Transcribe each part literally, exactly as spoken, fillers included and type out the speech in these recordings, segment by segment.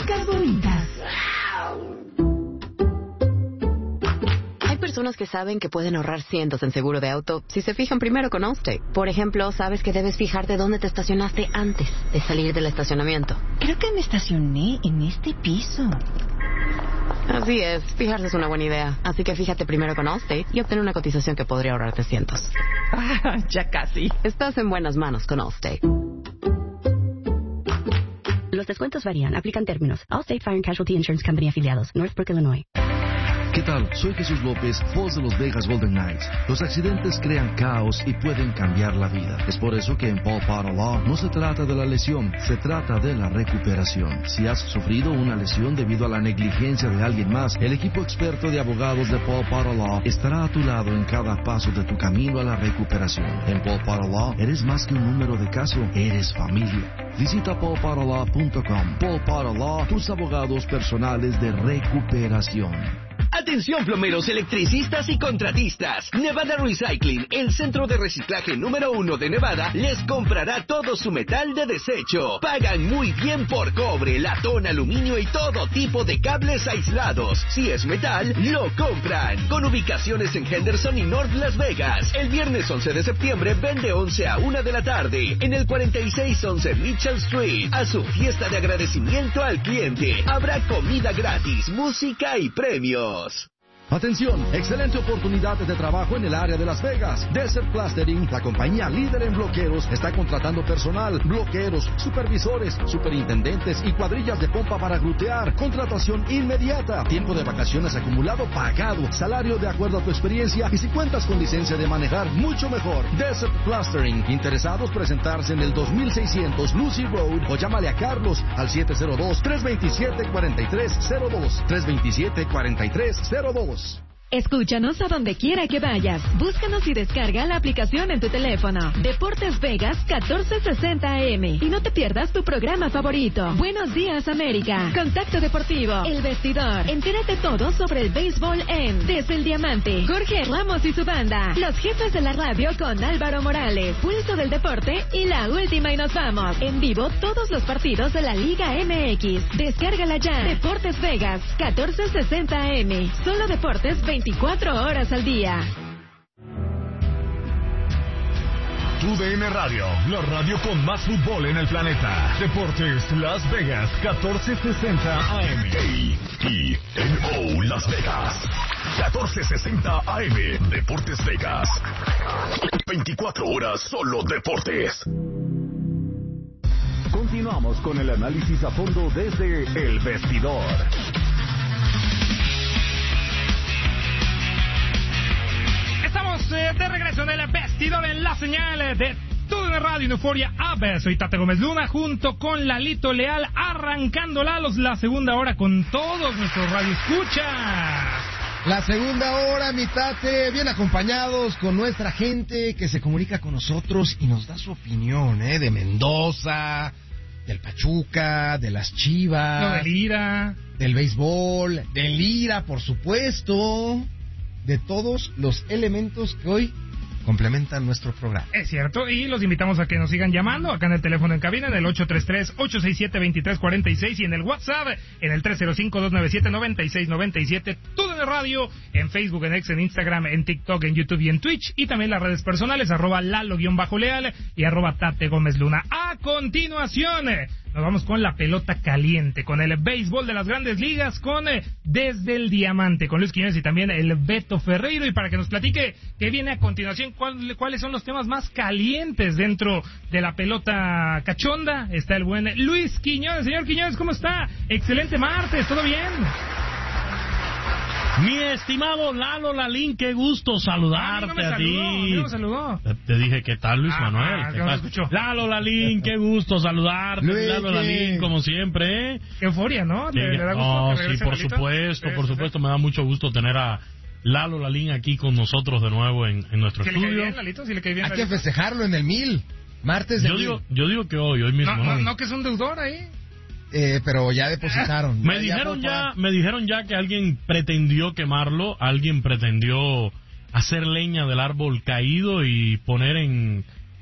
marcas bonitas. Hay personas que saben que pueden ahorrar cientos en seguro de auto si se fijan primero con Allstate. Por ejemplo, sabes que debes fijarte dónde te estacionaste antes de salir del estacionamiento. Creo que me estacioné en este piso. Así es, fijarse es una buena idea. Así que fíjate primero con Allstate y obtén una cotización que podría ahorrarte cientos. Ah, ya casi. Estás en buenas manos con Allstate. Los descuentos varían. Aplican términos. Allstate Fire and Casualty Insurance Company afiliados. Northbrook, Illinois. ¿Qué tal? Soy Jesús López, voz de los Vegas Golden Knights. Los accidentes crean caos y pueden cambiar la vida. Es por eso que en Paul Potter Law no se trata de la lesión, se trata de la recuperación. Si has sufrido una lesión debido a la negligencia de alguien más, el equipo experto de abogados de Paul Potter Law estará a tu lado en cada paso de tu camino a la recuperación. En Paul Potter Law eres más que un número de caso, eres familia. Visita paul potter law punto com. Paul Potter Law, tus abogados personales de recuperación. Atención plomeros, electricistas y contratistas. Nevada Recycling, el centro de reciclaje número uno de Nevada, les comprará todo su metal de desecho. Pagan muy bien por cobre, latón, aluminio y todo tipo de cables aislados. Si es metal, lo compran. Con ubicaciones en Henderson y North Las Vegas. El viernes once de septiembre vende once a una de la tarde en el cuarenta y seis once Mitchell Street. A su fiesta de agradecimiento al cliente. Habrá comida gratis, música y premios. Atención, excelente oportunidad de trabajo en el área de Las Vegas. Desert Plastering, la compañía líder en bloqueros, está contratando personal, bloqueros, supervisores, superintendentes y cuadrillas de pompa para grutear. Contratación inmediata, tiempo de vacaciones acumulado pagado, salario de acuerdo a tu experiencia y si cuentas con licencia de manejar, mucho mejor. Desert Plastering, interesados presentarse en el dos mil seiscientos Lucy Road o llámale a Carlos al siete cero dos, tres dos siete, cuatro tres cero dos, tres dos siete, cuatro tres cero dos. Escúchanos a donde quiera que vayas. Búscanos y descarga la aplicación en tu teléfono. Deportes Vegas catorce sesenta A M. Y no te pierdas tu programa favorito. Buenos días, América. Contacto Deportivo. El Vestidor. Entérate todo sobre el béisbol en Desde el Diamante. Jorge Ramos y su banda. Los jefes de la radio con Álvaro Morales. Pulso del Deporte y la última y nos vamos. En vivo todos los partidos de la Liga M X. Descárgala ya. Deportes Vegas catorce sesenta A M. Solo deportes veinticuatro horas al día. Tu D N Radio, la radio con más fútbol en el planeta. Deportes Las Vegas, catorce sesenta A M. A E N O Las Vegas, catorce sesenta A M. Deportes Vegas. veinticuatro horas solo deportes. Continuamos con el análisis a fondo desde El Vestidor. Estamos eh, de regreso en El Vestidor en la señal de T U D N Radio en Euforia A B. Soy Tate Gómez Luna junto con Lalito Leal, arrancando Lalos la segunda hora con todos nuestros radioescuchas. La segunda hora, mi Tate, bien acompañados con nuestra gente que se comunica con nosotros y nos da su opinión, ¿eh? De Mendoza, del Pachuca, de las Chivas, no, del Ira, del béisbol, del Ira, por supuesto, de todos los elementos que hoy complementan nuestro programa. Es cierto, y los invitamos a que nos sigan llamando acá en el teléfono en cabina en el ocho tres tres, ocho seis siete, dos tres cuatro seis y en el WhatsApp en el tres cero cinco, dos nueve siete, nueve seis nueve siete. T U D N Radio en Facebook, en X, en Instagram, en TikTok, en YouTube y en Twitch, y también las redes personales arroba Lalo-Leal y arroba Tate Gómez Luna. A continuación nos vamos con la pelota caliente, con el béisbol de las grandes ligas, con eh, Desde el Diamante, con Luis Quiñones y también el Beto Ferreiro, y para que nos platique qué viene a continuación, cuál, cuáles son los temas más calientes dentro de la pelota cachonda, está el buen Luis Quiñones. Señor Quiñones, ¿cómo está? Excelente martes, ¿todo bien? Mi estimado Lalo Lalín, qué gusto saludarte. Ah, a, no a ti. Saludó, no me saludó. Te, te dije, ¿qué tal, Luis ah, Manuel? Ah, ¿Qué no tal? Escuchó. Lalo Lalín, qué gusto saludarte. Luis, Lalo Lalín, como siempre, ¿eh? Qué euforia, ¿no? ¿Le, Sí, le da gusto no, que sí, regrese por Lalito? supuesto, Sí, por sí, supuesto, sí. me da mucho gusto tener a Lalo Lalín aquí con nosotros de nuevo en, en nuestro ¿Sí estudio. le cae bien, Lalito? ¿Sí le cae bien, Hay que Lalito? festejarlo en el mil, martes de Yo mil. digo, yo digo que hoy, hoy mismo. No, no, no, que es un deudor ahí. Eh, pero ya depositaron. Me ya, dijeron ya, ya, me dijeron ya que alguien pretendió quemarlo, alguien pretendió hacer leña del árbol caído y poner en,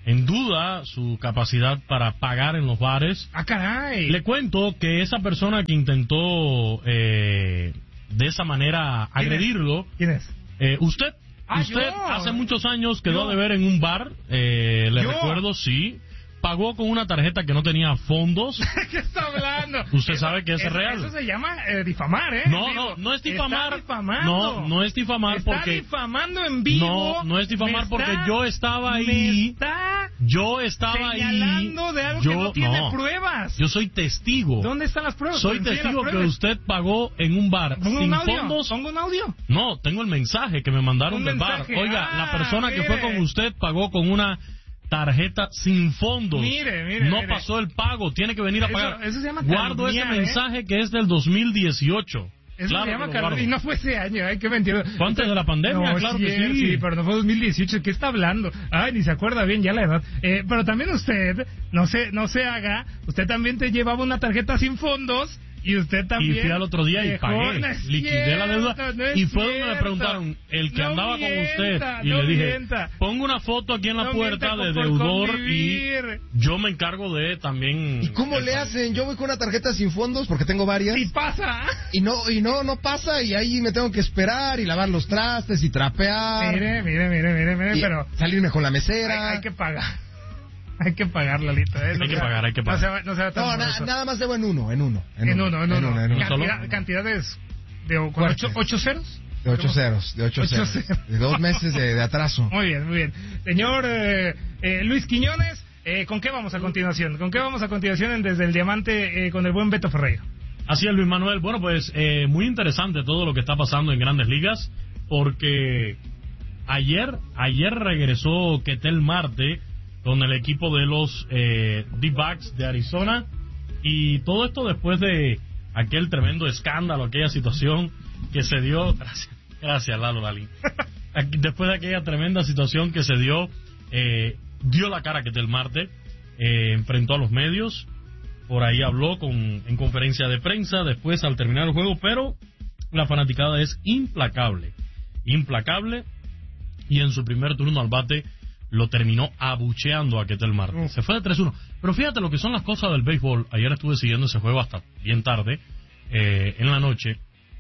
en duda su capacidad para pagar en los bares. ¡Ah, caray! Le cuento que esa persona que intentó eh, de esa manera agredirlo... ¿Quién es? Eh, ¿Usted? Ah, Usted yo. hace muchos años quedó Yo. de ver en un bar, eh, le Yo. recuerdo, sí, pagó con una tarjeta que no tenía fondos. ¿Qué está hablando? Usted sabe que eso es real. Eso se llama eh, difamar, ¿eh? No, En vivo. no, no es difamar. Está difamando. No, no es difamar Está porque... difamando en vivo. No, no es difamar Me porque está- yo estaba ahí. Me está Yo estaba ahí. señalando de algo yo, que no tiene no, pruebas. Yo soy testigo. ¿Dónde están las pruebas? Soy Enseñe las testigo que pruebas. usted pagó en un bar ¿Pongo sin un audio? fondos. ¿Pongo un audio? No, tengo el mensaje que me mandaron Un del mensaje. bar. Oiga, Ah, la persona que mire. fue con usted pagó con una tarjeta sin fondos. Mire, mire, No mire. pasó el pago, tiene que venir a Eso- pagar. eso se llama Guardo ese calumniar, ¿eh? mensaje que es del dos mil dieciocho. Eso Claro se que llama lo calor. guardo. Y no fue ese año, ay, qué mentira. Fue antes de la pandemia, No, claro sí, que sí. sí, pero no fue dos mil dieciocho, ¿qué está hablando? Ay, ni se acuerda bien ya la edad. Eh, pero también usted, no se, no se haga, usted también te llevaba una tarjeta sin fondos y usted también... Y fui al otro día y dejó- pagué, no es liquidé la deuda. cierto, no es Y fue donde me cierto. preguntaron, el que No andaba con mienta, usted. Y no le dije, mienta. pongo una foto aquí en la No puerta mienta de por deudor convivir. y yo me encargo de también... ¿Y cómo le hacen? Yo voy con una tarjeta sin fondos porque tengo varias. Y pasa. Y no, y no, no pasa, y ahí me tengo que esperar y lavar los trastes y trapear. Mire, mire, mire, mire, mire, y pero... salirme con la Hay, mesera. hay que pagar. Hay que pagar, Lalito. ¿eh? No Hay que sea- pagar, hay que pagar. No sea, no sea tan No, na- moroso. nada más debo en uno, en uno. En uno, en uno. en uno. Cantidad- cantidades de con Fuerte. ocho, ocho ceros. De ocho ceros, de ocho, Ocho ceros. ceros. De dos meses de, de atraso. Muy bien, muy bien. Señor eh, eh, Luis Quiñones, eh, ¿con qué vamos a continuación? ¿Con qué vamos a continuación en Desde el Diamante eh, con el buen Beto Ferreira? Así es, Luis Manuel. Bueno, pues eh, muy interesante todo lo que está pasando en Grandes Ligas, porque ayer ayer regresó Ketel Marte con el equipo de los eh, D-backs de Arizona, y todo esto después de aquel tremendo escándalo, aquella situación que se dio... Gracias, gracias Lalo Dalí. Aquí- Después de aquella tremenda situación que se dio, eh, dio la cara Ketel Marte, eh, enfrentó a los medios, por ahí habló con, en conferencia de prensa después al terminar el juego, pero la fanaticada es implacable, implacable, y en su primer turno al bate lo terminó abucheando a Ketel Marte. Se fue de tres uno. Pero fíjate lo que son las cosas del béisbol. Ayer estuve siguiendo ese juego hasta bien tarde, eh, en la noche.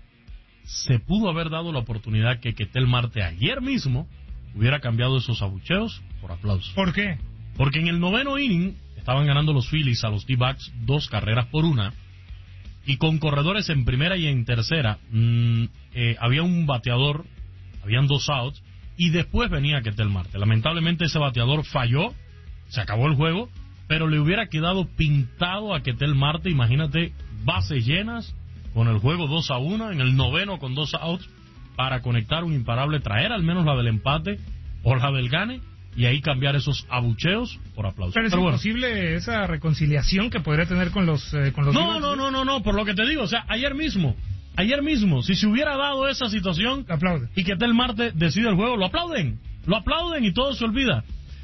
Se pudo haber dado la oportunidad que Ketel Marte ayer mismo hubiera cambiado esos abucheos por aplausos. ¿Por qué? Porque en el noveno inning estaban ganando los Phillies a los D-backs dos carreras por una, y con corredores en primera y en tercera, mmm, eh, había un bateador, habían dos outs, y después venía Ketel Marte. Lamentablemente ese bateador falló, se acabó el juego, pero le hubiera quedado pintado a Ketel Marte, imagínate, bases llenas, con el juego dos a uno, en el noveno con dos outs, para conectar un imparable, traer al menos la del empate o la del gane, y ahí cambiar esos abucheos por aplausos. Pero es Pero bueno. imposible esa reconciliación que podría tener con los eh, con los No, Divas. no, no, no, no, por lo que te digo, o sea, ayer mismo, ayer mismo, si se hubiera dado esa situación y que Ketel Marte decide el juego, lo aplauden, lo aplauden y todo se olvida.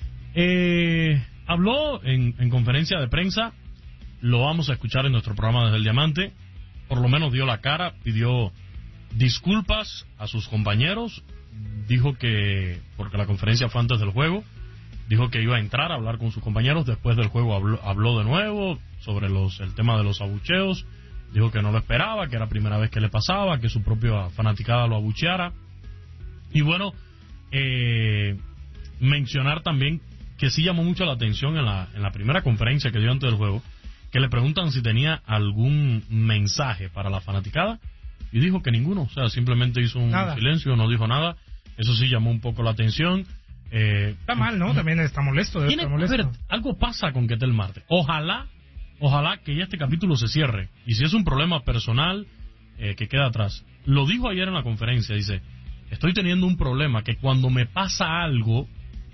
Eh, habló en, en conferencia de prensa, lo vamos a escuchar en nuestro programa Desde el Diamante, por lo menos dio la cara, pidió disculpas a sus compañeros, dijo que, porque la conferencia fue antes del juego, dijo que iba a entrar a hablar con sus compañeros, después del juego habló, habló de nuevo sobre los el tema de los abucheos, dijo que no lo esperaba, que era la primera vez que le pasaba, que su propia fanaticada lo abucheara, y bueno, eh, mencionar también que sí llamó mucho la atención en la, en la primera conferencia que dio antes del juego, que le preguntan si tenía algún mensaje para la fanaticada, y dijo que ninguno, o sea, simplemente hizo un Nada. silencio, no dijo nada. Eso sí llamó un poco la atención. Eh, Está mal, ¿no? También está molesto. debe tiene- estar molesto. a ver, algo pasa con Ketel Marte. Ojalá, ojalá que ya este capítulo se cierre. Y si es un problema personal, eh, que queda atrás. Lo dijo ayer en la conferencia, dice, estoy teniendo un problema que cuando me pasa algo,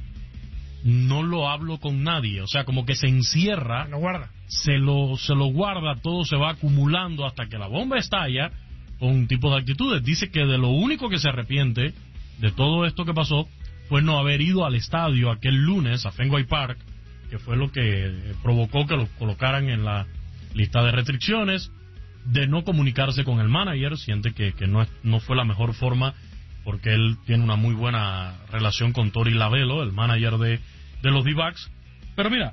no lo hablo con nadie. O sea, como que se encierra. Lo guarda. Se lo, se lo guarda, todo se va acumulando hasta que la bomba estalla con un tipo de actitudes. Dice que de lo único que se arrepiente de todo esto que pasó fue no haber ido al estadio aquel lunes a Fenway Park, que fue lo que eh, provocó que lo colocaran en la lista de restricciones, de no comunicarse con el manager, siente que, que no, es, no fue la mejor forma, porque él tiene una muy buena relación con Tori Lavelo, el manager de, de los D-backs, Pero mira,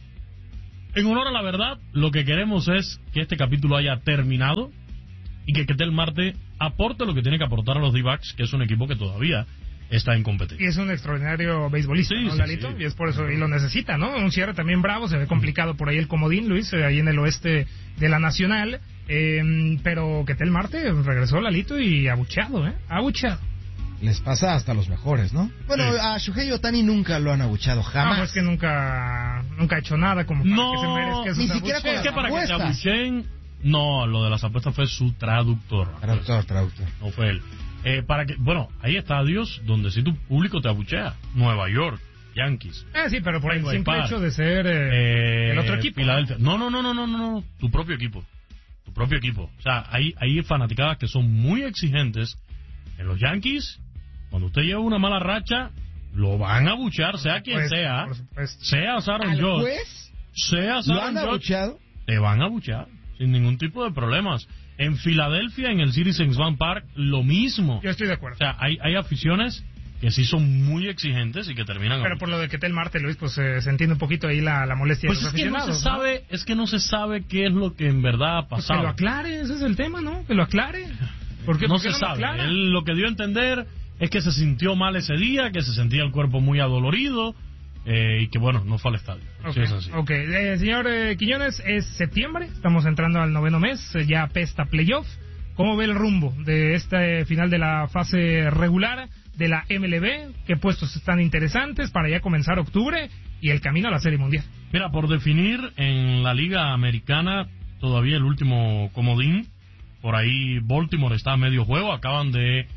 en honor a la verdad, lo que queremos es que este capítulo haya terminado y que Ketel Marte aporte lo que tiene que aportar a los D-backs, que es un equipo que todavía está en competencia. Y es un extraordinario beisbolista, sí, ¿no, sí, Lalito? sí. Y es por eso, y lo necesita, ¿no? Un cierre también bravo, se ve complicado por ahí el comodín, Luis, eh, ahí en el oeste de la Nacional. Eh, pero Ketel Marte regresó, Lalito, y abucheado, ¿eh? Abucheado. Les pasa hasta los mejores, ¿no? Bueno, Sí. a Shohei Ohtani nunca lo han abuchado, jamás. No, es que nunca, nunca ha hecho nada como para No, que se merezca esos ni siquiera abucheos. con Es que para que te apuestas. abucheen, no, lo de las apuestas fue su traductor. Traductor, traductor. No fue él. Eh, para que, bueno, hay estadios donde si tu público te abuchea. Nueva York, Yankees. Eh, sí, pero por el Fenway simple Park. hecho de ser eh, Eh, el otro equipo. Filadelfia. No, no, no, no, no, no, no, tu propio equipo. Tu propio equipo. O sea, hay, hay fanaticadas que son muy exigentes. En los Yankees, cuando usted lleva una mala racha, lo van a abuchear, sea quien Pues, sea. por supuesto. Sea Aaron ¿Al Judge. juez? Sea ¿Lo Aaron han Judge. abucheado? Te van a abuchear. Sin ningún tipo de problemas. En Filadelfia, en el Citizens Bank Park, lo mismo. Yo estoy de acuerdo. O sea, hay, hay aficiones que sí son muy exigentes y que terminan... Pero por lo de Ketel Marte, Luis, pues eh, se entiende un poquito ahí la, la molestia Pues de los es que no aficionados. se sabe, es que no se sabe qué es lo que en verdad ha Pues que pasado. lo aclare, ese es el tema, ¿no? Que lo aclare. ¿Por qué, no por qué se lo sabe. aclara? Él lo que dio a entender es que se sintió mal ese día, que se sentía el cuerpo muy adolorido eh, y que, bueno, no fue al estadio. Así Ok, es así. ok. Eh, señor eh, Quiñones, es septiembre, estamos entrando al noveno mes, eh, ya apesta playoff. ¿Cómo ve el rumbo de este final de la fase regular de la M L B? ¿Qué puestos están interesantes para ya comenzar octubre y el camino a la Serie Mundial? Mira, por definir, en la Liga Americana, todavía el último comodín, por ahí Baltimore está a medio juego, acaban de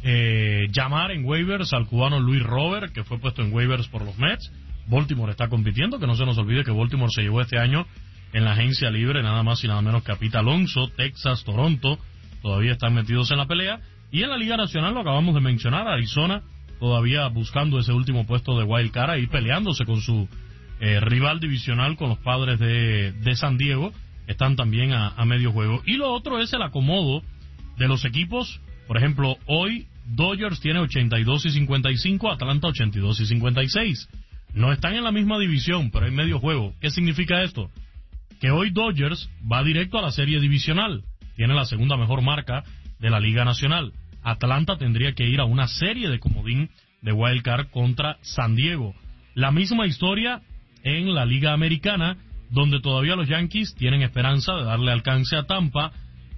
eh, llamar en waivers al cubano Luis Robert, que fue puesto en waivers por los Mets. Baltimore está compitiendo, que no se nos olvide que Baltimore se llevó este año en la agencia libre nada más y nada menos que a Pete Alonso. Texas, Toronto, todavía están metidos en la pelea. Y en la Liga Nacional, lo acabamos de mencionar, Arizona todavía buscando ese último puesto de wild card y peleándose con su eh, rival divisional, con los Padres de, de San Diego, están también a, a medio juego. Y lo otro es el acomodo de los equipos. Por ejemplo, hoy Dodgers tiene ochenta y dos y cincuenta y cinco, Atlanta ochenta y dos y cincuenta y seis. No están en la misma división, pero hay medio juego. ¿Qué significa esto? Que hoy Dodgers va directo a la serie divisional. Tiene la segunda mejor marca de la Liga Nacional. Atlanta tendría que ir a una serie de comodín de wild card contra San Diego. La misma historia en la Liga Americana, donde todavía los Yankees tienen esperanza de darle alcance a Tampa.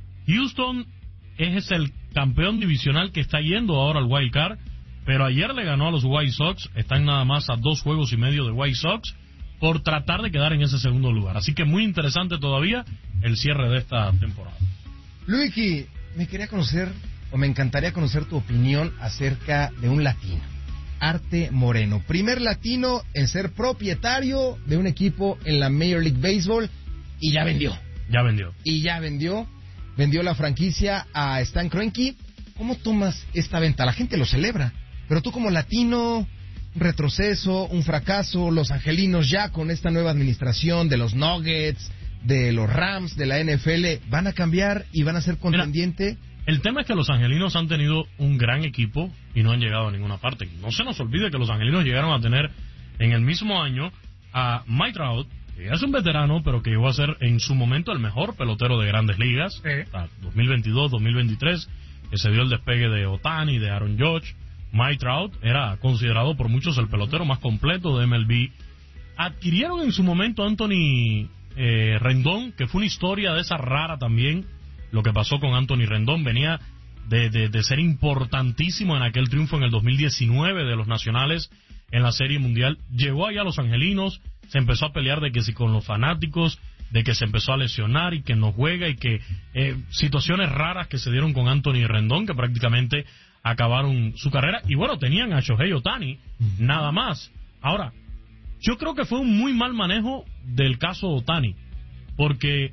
Houston es el campeón divisional que está yendo ahora al wild card, pero ayer le ganó a los White Sox. Están nada más a dos juegos y medio de White Sox por tratar de quedar en ese segundo lugar. Así que muy interesante todavía el cierre de esta temporada. Luigi, me quería conocer, o me encantaría conocer tu opinión acerca de un latino, Arte Moreno. Primer latino en ser propietario de un equipo en la Major League Baseball y ya vendió. Ya vendió. Y ya vendió. Vendió la franquicia a Stan Kroenke. ¿Cómo tomas esta venta? La gente lo celebra, pero tú como latino, un retroceso, un fracaso. Los angelinos ya con esta nueva administración de los Nuggets, de los Rams, de la N F L, ¿van a cambiar y van a ser contendiente? Mira, el tema es que los angelinos han tenido un gran equipo y no han llegado a ninguna parte. No se nos olvide que los angelinos llegaron a tener en el mismo año a Mike Trout, que es un veterano, pero que llegó a ser en su momento el mejor pelotero de Grandes Ligas, sí. dos mil veintidós dos mil veintitrés, que se dio el despegue de Ohtani, de Aaron Judge. Mike Trout era considerado por muchos el pelotero más completo de M L B. Adquirieron en su momento a Anthony eh, Rendón, que fue una historia de esa rara también. Lo que pasó con Anthony Rendón venía de, de, de ser importantísimo en aquel triunfo en el dos mil diecinueve de los Nacionales en la Serie Mundial. Llegó allá a los angelinos, se empezó a pelear de que si con los fanáticos, de que se empezó a lesionar y que no juega y que eh, situaciones raras que se dieron con Anthony Rendón que prácticamente acabaron su carrera. Y bueno, tenían a Shohei Ohtani, nada más. Ahora, yo creo que fue un muy mal manejo del caso Ohtani, porque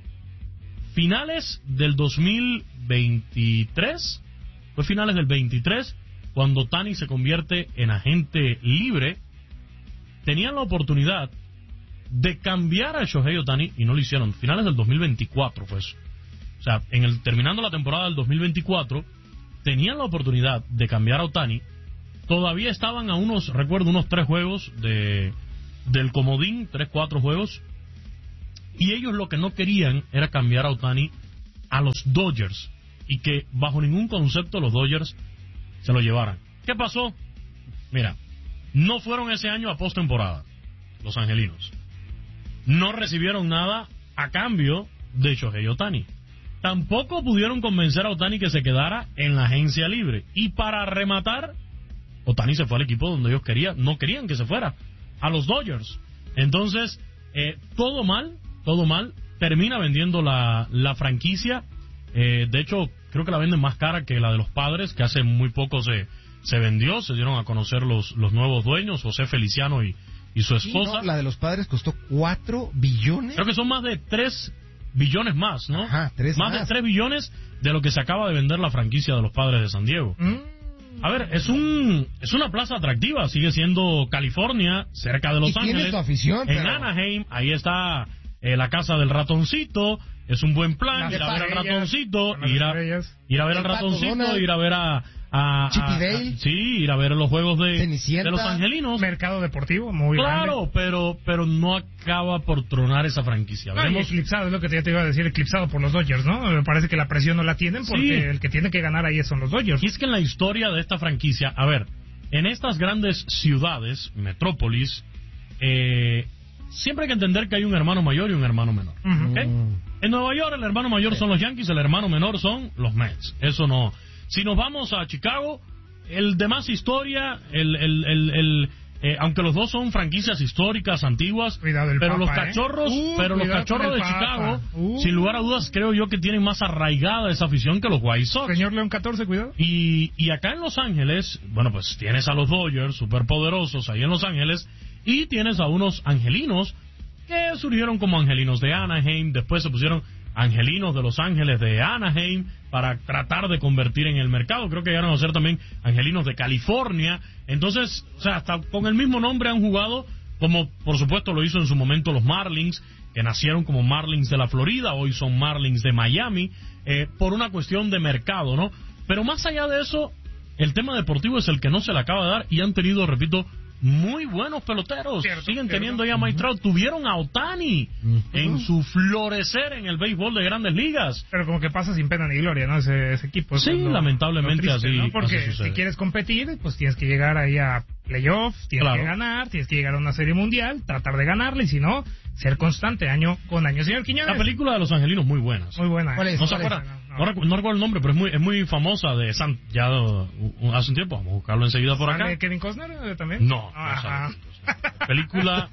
finales del dos mil veintitrés, fue finales del veintitrés, cuando Ohtani se convierte en agente libre, tenían la oportunidad de cambiar a Shohei Ohtani y no lo hicieron. Finales del dos mil veinticuatro fue eso. O sea, en el, terminando la temporada del dos mil veinticuatro, tenían la oportunidad de cambiar a Ohtani. Todavía estaban a unos, recuerdo, unos tres juegos de del comodín, tres, cuatro juegos, y ellos lo que no querían era cambiar a Ohtani a los Dodgers, y que bajo ningún concepto los Dodgers se lo llevaran. ¿Qué pasó? Mira, no fueron ese año a postemporada los angelinos. No recibieron nada a cambio de Shohei Ohtani. Tampoco pudieron convencer a Ohtani que se quedara en la agencia libre. Y para rematar, Ohtani se fue al equipo donde ellos querían, no querían que se fuera, a los Dodgers. Entonces, eh, todo mal, todo mal. Termina vendiendo la, la franquicia. Eh, de hecho, creo que la venden más cara que la de los Padres, que hace muy poco se, se vendió. Se dieron a conocer los, los nuevos dueños, José Feliciano y, y su esposa. Sí, no, la de los Padres costó cuatro billones. Creo que son más de tres billones más, ¿no? Ajá, tres más. Más de tres billones de lo que se acaba de vender la franquicia de los Padres de San Diego. Mm. A ver, es un es una plaza atractiva, sigue siendo California, cerca de Los y Ángeles. Tiene su afición, en pero... Anaheim, ahí está eh, la casa del ratoncito, es un buen plan, ir a ver al ratoncito, ir a, ir a ver al ratoncito, ir a ver a... a, Chippy a, Dale. a sí, ir a ver los juegos de, de los angelinos. Mercado deportivo, muy claro, grande. pero pero no acaba por tronar esa franquicia. No, Veremos. y eclipsado, es lo que te, te iba a decir, eclipsado por los Dodgers, ¿no? Me parece que la presión no la tienen porque Sí. el que tiene que ganar ahí son los Dodgers. Y es que en la historia de esta franquicia, a ver, en estas grandes ciudades, metrópolis, eh, siempre hay que entender que hay un hermano mayor y un hermano menor. Uh-huh. ¿Okay? En Nueva York el hermano mayor son los Yankees, el hermano menor son los Mets. Eso no. Si nos vamos a Chicago, el de más historia, el, el, el, el eh, aunque los dos son franquicias históricas, antiguas, Cuidado el pero Papa, los cachorros, ¿eh? uh, pero los cuidado cachorros con de el Papa. Chicago, Uh. sin lugar a dudas, creo yo que tienen más arraigada esa afición que los White Sox. Señor León catorce, cuidado. Y, y acá en Los Ángeles, bueno, pues tienes a los Dodgers, superpoderosos ahí en Los Ángeles, y tienes a unos angelinos que surgieron como angelinos de Anaheim, después se pusieron angelinos de Los Ángeles de Anaheim para tratar de convertir en el mercado. Creo que llegaron a ser también angelinos de California. Entonces, o sea, hasta con el mismo nombre han jugado, como por supuesto lo hizo en su momento los Marlins, que nacieron como Marlins de la Florida, hoy son Marlins de Miami, eh, por una cuestión de mercado, ¿no? Pero más allá de eso, el tema deportivo es el que no se le acaba de dar y han tenido, repito, muy buenos peloteros. Cierto, Siguen cierto. teniendo ya a Mike Trout. Tuvieron a Ohtani Uh-huh. en su florecer en el béisbol de Grandes Ligas. Pero como que pasa sin pena ni gloria, ¿no? Ese, ese equipo. Sí, Eso es lo- lamentablemente lo triste, así- ¿no? Porque así sucede. si quieres competir, pues tienes que llegar ahí a playoffs, tienes Claro. que ganar, tienes que llegar a una serie mundial, tratar de ganarla y si no, ser constante año con año. Señor Quiñones. La película de los angelinos muy buena. Muy buena. ¿Cuál es? ¿No se ¿Cuál es? acuerdan? No, recu- no recuerdo el nombre, pero es muy es muy famosa de San, ya uh, uh, hace un tiempo. Vamos a buscarlo enseguida por acá. ¿Sale Kevin Costner eh, también? No, no Ajá. sale. Película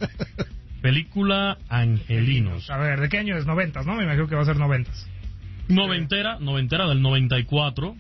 película Angelinos. A ver, ¿de qué año es? Noventas, ¿no? Me imagino que va a ser noventas. Noventera, noventera del noventa y cuatro.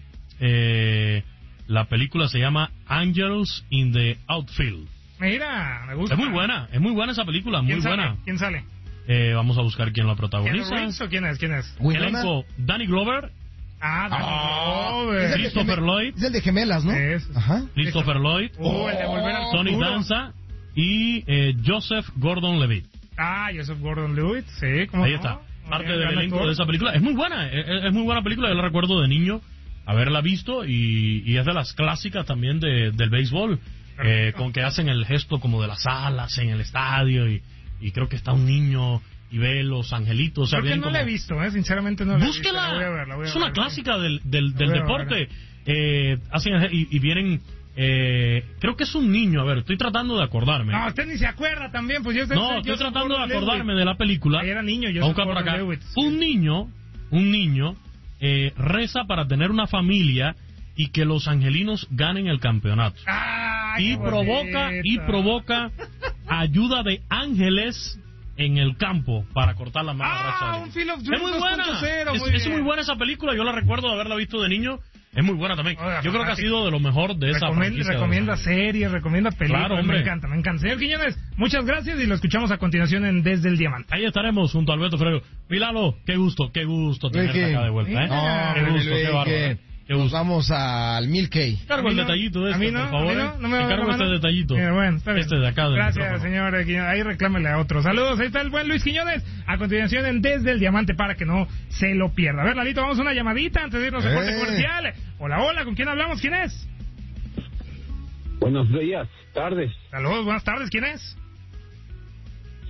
Eh, la película se llama Angels in the Outfield. Mira, me gusta. Es muy buena, es muy buena esa película, muy ¿Quién sale? buena. ¿Quién sale? Eh, vamos a buscar quién la ¿Keanu protagoniza. Reeves o quién es? ¿Quién es? Winona. Elenco, Danny Glover, Ah, Danny Oh, Glover. es el de Christopher geme- Lloyd. Es el de gemelas, ¿no? Es. Ajá. Christopher Lloyd, Uh, el de Volver al Tony Futuro. Danza y eh, Joseph Gordon-Levitt. Ah, Joseph Gordon-Levitt, sí, ¿cómo Ahí no? está, Muy parte bien, del gran elenco actor. de esa película. Es muy buena, es, es muy buena película. Yo la recuerdo de niño haberla visto y, y es de las clásicas también de, del béisbol, eh, con que hacen el gesto como de las alas en el estadio y, y creo que está un niño y ve los angelitos. O sea, Creo que vienen no como... la he visto, ¿eh? Sinceramente no la he visto. Búsquela. La voy a ver, la voy a Es ver. una clásica del, del, La del voy a deporte. Eh, hacen el- y, y vienen, eh, creo que es un niño. A ver, estoy tratando de acordarme. No, usted ni se acuerda también, pues yo No, yo estoy soy tratando de Gordon-Levitt. acordarme de la película. Ahí era niño, yo Vamos soy a buscar por acá. Gordon-Levitt. Un niño, un niño eh, reza para tener una familia y que los angelinos ganen el campeonato. Ay, y qué provoca y bonito. provoca ayuda de ángeles en el campo para cortar la mala racha. Ah, del- un Field of Es Dreams muy buena. dos punto cero, Es, muy es bien. muy buena esa película. Yo la recuerdo de haberla visto de niño. Es muy buena también. Oiga, Yo creo que ha fanático. sido de lo mejor de esa Recomienda, franquicia de recomienda Los Ángeles. series, recomienda películas. Claro, hombre. Me encanta, me encanta. Señor Quiñones, muchas gracias y lo escuchamos a continuación en Desde el Diamante. Ahí estaremos junto a Alberto Fredo. Milalo, qué gusto, qué gusto tenerte Luigi. acá de vuelta. ¿eh? Mira. Qué No, gusto, Luigi, qué bárbaro. que Qué nos gusto. vamos al Milkey. Cargo A el mí no, detallito de a este, mí no, por a favor. mí no, ¿eh? no me Te va a cargo dar este mano. detallito. Mira, bueno, está bien. Este de acá del Gracias, micrófono. señor Quiñones. Ahí reclámele a otro. Saludos, ahí está el buen Luis Quiñones. A continuación en Desde el Diamante para que no se lo pierda. A ver, Lalito, vamos a una llamadita antes de irnos a Eh. corte comercial. Hola, hola, ¿con quién hablamos? ¿Quién es? Buenos días, tardes. Saludos, buenas tardes, ¿quién es?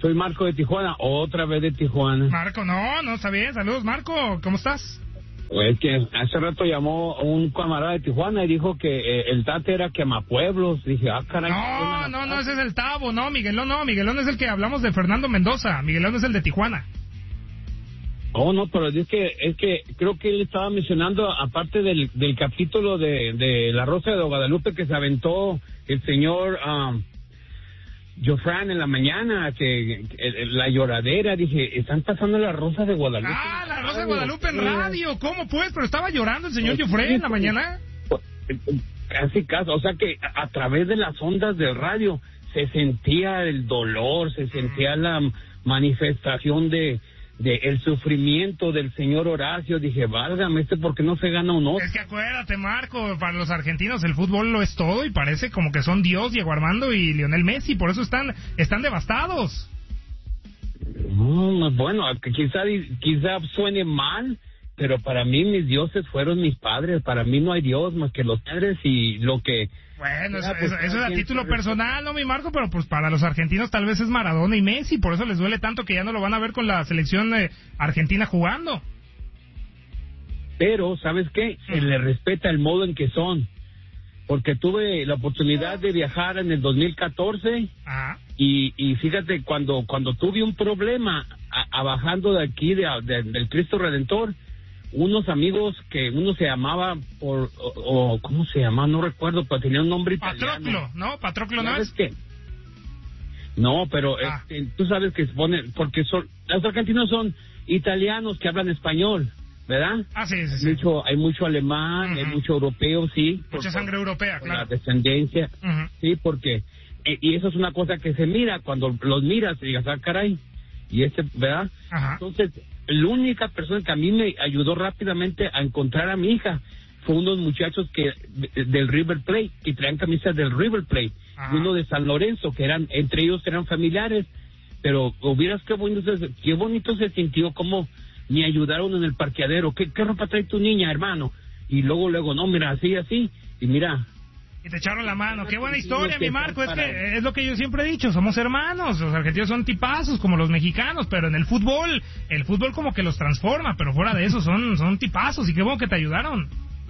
Soy Marco de Tijuana, otra vez de Tijuana. Marco, no, no, está bien. Saludos, Marco. ¿Cómo estás? Es que hace rato llamó un camarada de Tijuana y dijo que eh, el Tate era quemapueblos. Dije, ah, caray. No, no, no, ese es el Tavo, no, Miguelón no. Miguelón es el que hablamos de Fernando Mendoza. Miguelón es el de Tijuana. Oh, no, pero es que es que creo que él estaba mencionando, aparte del, del capítulo de, de La Rosa de Guadalupe que se aventó el señor um, Jofran en la mañana, que, que la lloradera, dije, están pasando La Rosa de Guadalupe. Ah, La Rosa de Guadalupe en radio, ¿cómo pues? Pero estaba llorando el señor Jofran en la mañana. Casi caso, o sea que a, a través de las ondas del radio se sentía el dolor, se sentía la manifestación de de el sufrimiento del señor Horacio. Dije, válgame, este ¿por qué no se gana un Oscar? Es que acuérdate, Marco, para los argentinos el fútbol lo es todo y parece como que son Dios, Diego Armando y Lionel Messi, por eso están están devastados. No, bueno, quizá quizá suene mal, pero para mí mis dioses fueron mis padres. Para mí no hay Dios más que los padres y lo que... Bueno, eso, eso, eso es a título personal, ¿no, mi Marco? Pero pues para los argentinos tal vez es Maradona y Messi, por eso les duele tanto que ya no lo van a ver con la selección eh, argentina jugando. Pero, ¿sabes qué? Se le respeta el modo en que son. Porque tuve la oportunidad de viajar en el dos mil catorce ah. y, y fíjate, cuando cuando tuve un problema a, a bajando de aquí, de, de, del Cristo Redentor, unos amigos que uno se llamaba por o, o ¿cómo se llama? No recuerdo, pero tenía un nombre italiano. Patroclo, ¿no? Patroclo no es. Qué? No, pero ah. este, tú sabes que se pone, porque son, los argentinos son italianos que hablan español, ¿verdad? Ah, sí, sí, sí. Hay mucho, hay mucho alemán, uh-huh. hay mucho europeo, sí. Mucha por, sangre europea, por claro. La descendencia, uh-huh. sí, porque eh, y eso es una cosa que se mira cuando los miras y digas, ah, caray, y este, ¿verdad? Ajá. Entonces, la única persona que a mí me ayudó rápidamente a encontrar a mi hija fue unos muchachos que del River Plate, que traían camisas del River Plate, y uno de San Lorenzo, que eran, entre ellos eran familiares, pero hubieras qué bonito se, qué bonito se sintió como me ayudaron en el parqueadero. ¿Qué, qué ropa trae tu niña, hermano? Y luego, luego, no, mira, así, así, y mira... Y te echaron la mano. Qué buena historia, mi Marco. Es que es lo que yo siempre he dicho. Somos hermanos. Los argentinos son tipazos como los mexicanos, pero en el fútbol, el fútbol como que los transforma, pero fuera de eso son, son tipazos. Y qué bueno que te ayudaron.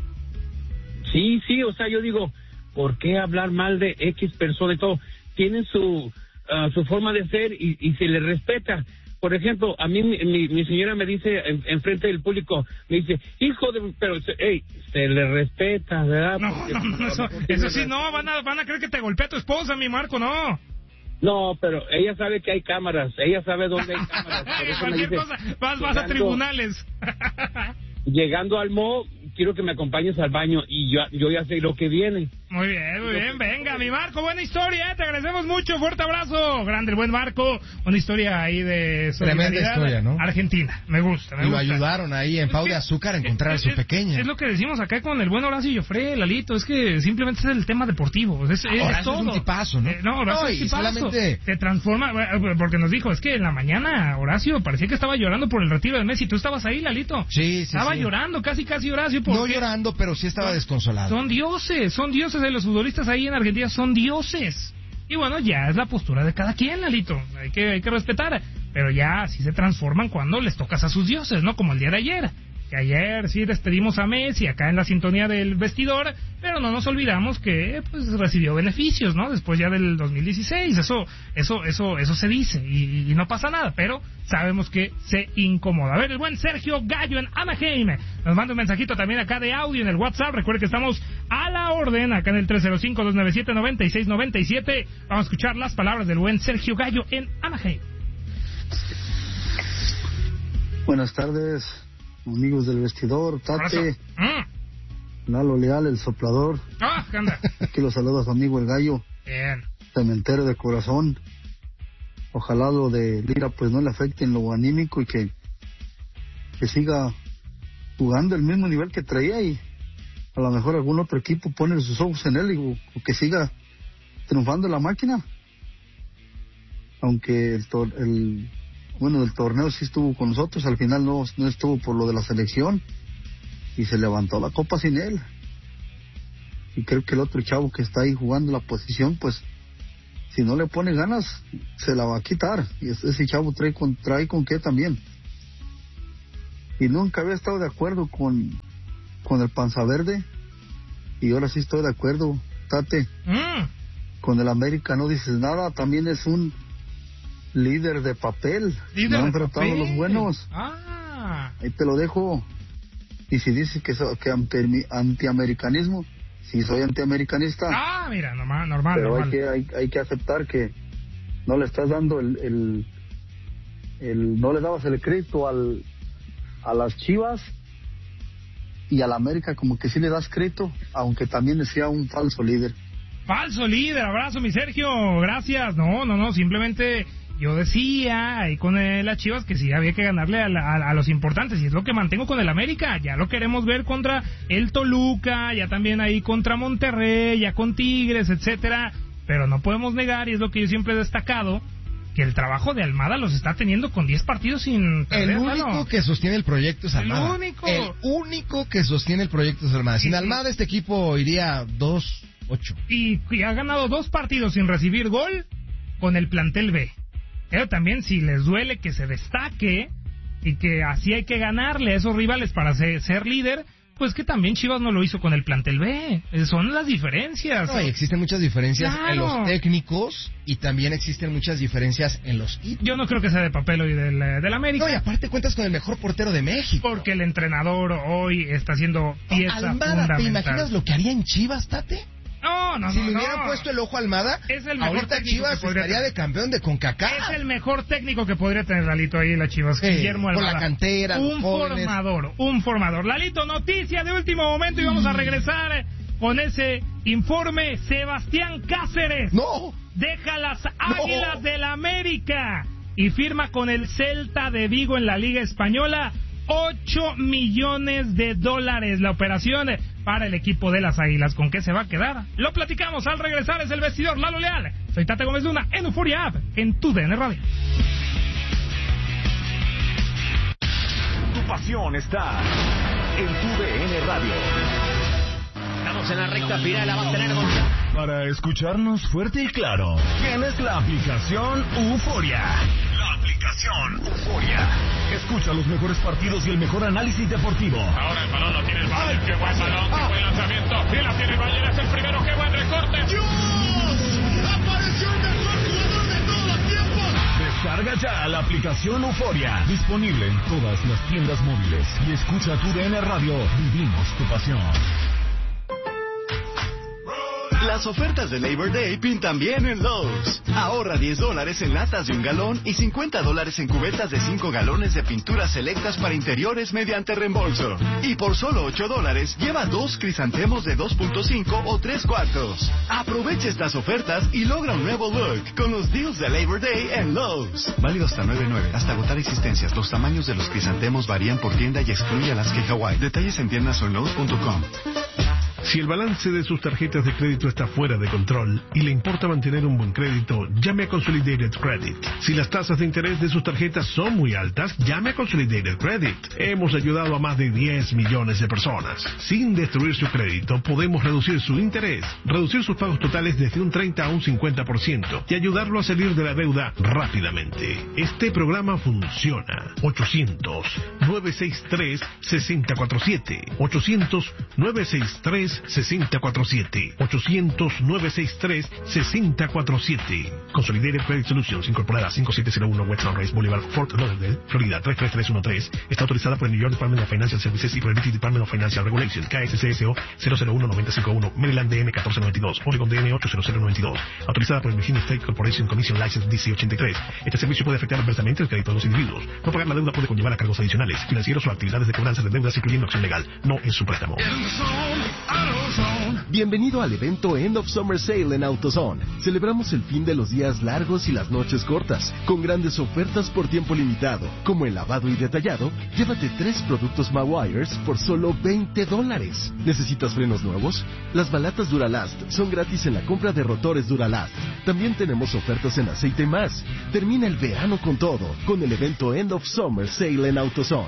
Sí, sí, o sea, yo digo, ¿por qué hablar mal de X persona y todo? Tienen su, uh, su forma de ser y, y se les respeta. Por ejemplo, a mí mi, mi, mi señora me dice en, en frente del público, me dice, hijo de... Pero, hey, se le respeta, ¿verdad? No, porque, no, no, eso, eso sí, no, van a, van a creer que te golpea tu esposa, mi Marco, no. No, pero ella sabe que hay cámaras, ella sabe dónde hay cámaras. Cualquier dice, cosa, vas, vas a tribunales. Llegando al Mo, quiero que me acompañes al baño y yo, yo ya sé lo que viene. Muy bien, muy bien, venga, mi Marco, buena historia, ¿eh? Te agradecemos mucho, fuerte abrazo, grande el buen Marco, una historia ahí de tremenda historia, ¿no? Argentina, me gusta, me y gusta. lo ayudaron ahí en Pau de Azúcar a encontrar es, a su es, pequeña. Es lo que decimos acá con el buen Horacio Joffre, Lalito, es que simplemente es el tema deportivo, es, es, es todo. Es un tipazo, ¿no? Eh, no, Horacio no, es tipazo, solamente... se transforma, porque nos dijo, es que en la mañana Horacio parecía que estaba llorando por el retiro de Messi, tú estabas ahí, Lalito. Sí, sí, Estaba sí. llorando, casi, casi Horacio. No llorando, pero sí estaba desconsolado. Son dioses, son dioses de los futbolistas ahí en Argentina, son dioses. Y bueno, ya es la postura de cada quien, Lalito. Hay que, hay que respetar. Pero ya así se transforman cuando les tocas a sus dioses, ¿no? Como el día de ayer. Que ayer sí despedimos a Messi acá en la sintonía del vestidor, pero no nos olvidamos que pues recibió beneficios, ¿no? Después ya del dos mil dieciséis, eso eso eso eso se dice y, y no pasa nada, pero sabemos que se incomoda. A ver, el buen Sergio Gallo en Anaheim nos manda un mensajito también acá de audio en el WhatsApp. Recuerde que estamos a la orden acá en el tres cero cinco, dos nueve siete, nueve seis nueve siete. Vamos a escuchar las palabras del buen Sergio Gallo en Anaheim. Buenas tardes, amigos del vestidor, Tate, mm. Lalo Leal, el soplador. Ah, ¿qué anda? Aquí los saluda su amigo el Gallo. Bien. Cementerio de corazón. Ojalá lo de Lira pues no le afecte en lo anímico y que, que siga jugando el mismo nivel que traía y a lo mejor algún otro equipo pone sus ojos en él y, o, o que siga triunfando la máquina. Aunque el, tor- el bueno, el torneo sí estuvo con nosotros, al final no, no estuvo por lo de la selección y se levantó la copa sin él. Y creo que el otro chavo que está ahí jugando la posición, pues si no le pone ganas, se la va a quitar. Y ese chavo trae con, trae con qué también. Y nunca había estado de acuerdo con, con el Panza Verde. Y ahora sí estoy de acuerdo, Tate. Mm. Con el América no dices nada, también es un líder de papel. Líder no han de tratado papel. los buenos. Ah. Ahí te lo dejo. Y si dices que, so, que anti, antiamericanismo, sí soy antiamericanista. Ah, mira, normal, normal. Pero normal. Hay, que, hay, hay que aceptar que no le estás dando el, el, el no le dabas el crédito al, a las Chivas, y a la América como que sí le das crédito, aunque también sea un falso líder. Falso líder, abrazo mi Sergio, gracias. No, no, no, simplemente yo decía ahí con eh, las Chivas que sí había que ganarle a, la, a, a los importantes, y es lo que mantengo con el América. Ya lo queremos ver contra el Toluca, ya también ahí contra Monterrey, ya con Tigres, etcétera. Pero no podemos negar, y es lo que yo siempre he destacado, que el trabajo de Almada los está teniendo con diez partidos sin perder. El único mano. que sostiene el proyecto es Almada. El único. El único que sostiene el proyecto es Almada. Sin sí, Almada este equipo iría dos ocho. Y, y ha ganado dos partidos sin recibir gol con el plantel B. Pero también si les duele que se destaque y que así hay que ganarle a esos rivales para ser, ser líder, pues que también Chivas no lo hizo con el plantel B. Son las diferencias. No, y existen muchas diferencias claro. en los técnicos, y también existen muchas diferencias en los hitos. Yo no creo que sea de papel hoy del, del América. No, y aparte cuentas con el mejor portero de México. Porque el entrenador hoy está haciendo pieza Almada, fundamental. ¿te imaginas lo que haría en Chivas, Tate? No, no, si no. Si le hubieran no. puesto el ojo a Almada, es el mejor ahorita Chivas estaría tener. de campeón de CONCACAF. Es el mejor técnico que podría tener Lalito ahí en la Chivas, sí, Guillermo Almada. Con la cantera, un jóvenes. formador, un formador. Lalito, noticia de último momento, y vamos a regresar con ese informe. Sebastián Cáceres no deja las Águilas no. del América y firma con el Celta de Vigo en la Liga Española. ocho millones de dólares la operación para el equipo de las Águilas. ¿Con qué se va a quedar? Lo platicamos al regresar. Es el vestidor Lalo Leal. Soy Tate Gómez Luna en Euforia App, en tu D N Radio. Tu pasión está en tu D N Radio. Estamos en la recta final, la va a tener Gonzalo. Para escucharnos fuerte y claro, tienes la aplicación Euforia. La aplicación Euforia. Escucha los mejores partidos y el mejor análisis deportivo. Ahora el balón lo tiene el Bayern. Qué buen balón, qué buen lanzamiento. Y la tiene el Bayern, es el primero. Qué buen recorte. ¡Dios! ¡Apareció el mejor jugador de todos los tiempos! Descarga ya la aplicación Euforia. Disponible en todas las tiendas móviles. Y escucha tu D N Radio. Vivimos tu pasión. Las ofertas de Labor Day pintan bien en Lowe's. Ahorra diez dólares en latas de un galón y cincuenta dólares en cubetas de cinco galones de pinturas selectas para interiores mediante reembolso. Y por solo ocho dólares, lleva dos crisantemos de dos punto cinco o tres cuartos. Aprovecha estas ofertas y logra un nuevo look con los deals de Labor Day en Lowe's. Válido hasta nueve nueve, hasta agotar existencias. Los tamaños de los crisantemos varían por tienda y excluye Alaska y Hawái. Detalles en tiendas o en Lowe's punto com. Si el balance de sus tarjetas de crédito está fuera de control y le importa mantener un buen crédito, llame a Consolidated Credit. Si las tasas de interés de sus tarjetas son muy altas, llame a Consolidated Credit. Hemos ayudado a más de diez millones de personas. Sin destruir su crédito, podemos reducir su interés, reducir sus pagos totales desde un treinta a un cincuenta por ciento y ayudarlo a salir de la deuda rápidamente. Este programa funciona. ochocientos, nueve seis tres, seis cero cuatro siete. ochocientos, nueve seis tres, seis cero cuatro siete. ochocientos, nueve seis tres, seis cero cuatro siete. Consolidated Credit Solutions, incorporada cinco siete cero uno West Sunrise Boulevard, Fort Lauderdale, Florida tres tres tres uno tres. Está autorizada por el New York Department of Financial Services y por el British Department of Financial Regulation. K S C S O cero cero uno nueve cinco uno. Maryland D M catorce noventa y dos. Oregon D M ocho cero cero nueve dos. Autorizada por el Virginia State Corporation Commission License D C ochenta y tres. Este servicio puede afectar adversamente el crédito de los individuos. No pagar la deuda puede conllevar a cargos adicionales, financieros o actividades de cobranza de deudas, incluyendo acción legal. No es su préstamo. Bienvenido al evento End of Summer Sale en AutoZone. Celebramos el fin de los días largos y las noches cortas, con grandes ofertas por tiempo limitado. Como el lavado y detallado, llévate tres productos Mawires por solo veinte dólares. ¿Necesitas frenos nuevos? Las balatas Duralast son gratis en la compra de rotores Duralast. También tenemos ofertas en aceite más. Termina el verano con todo, con el evento End of Summer Sale en AutoZone.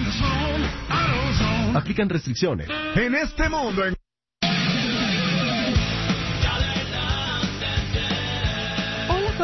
Aplican restricciones. En este mundo en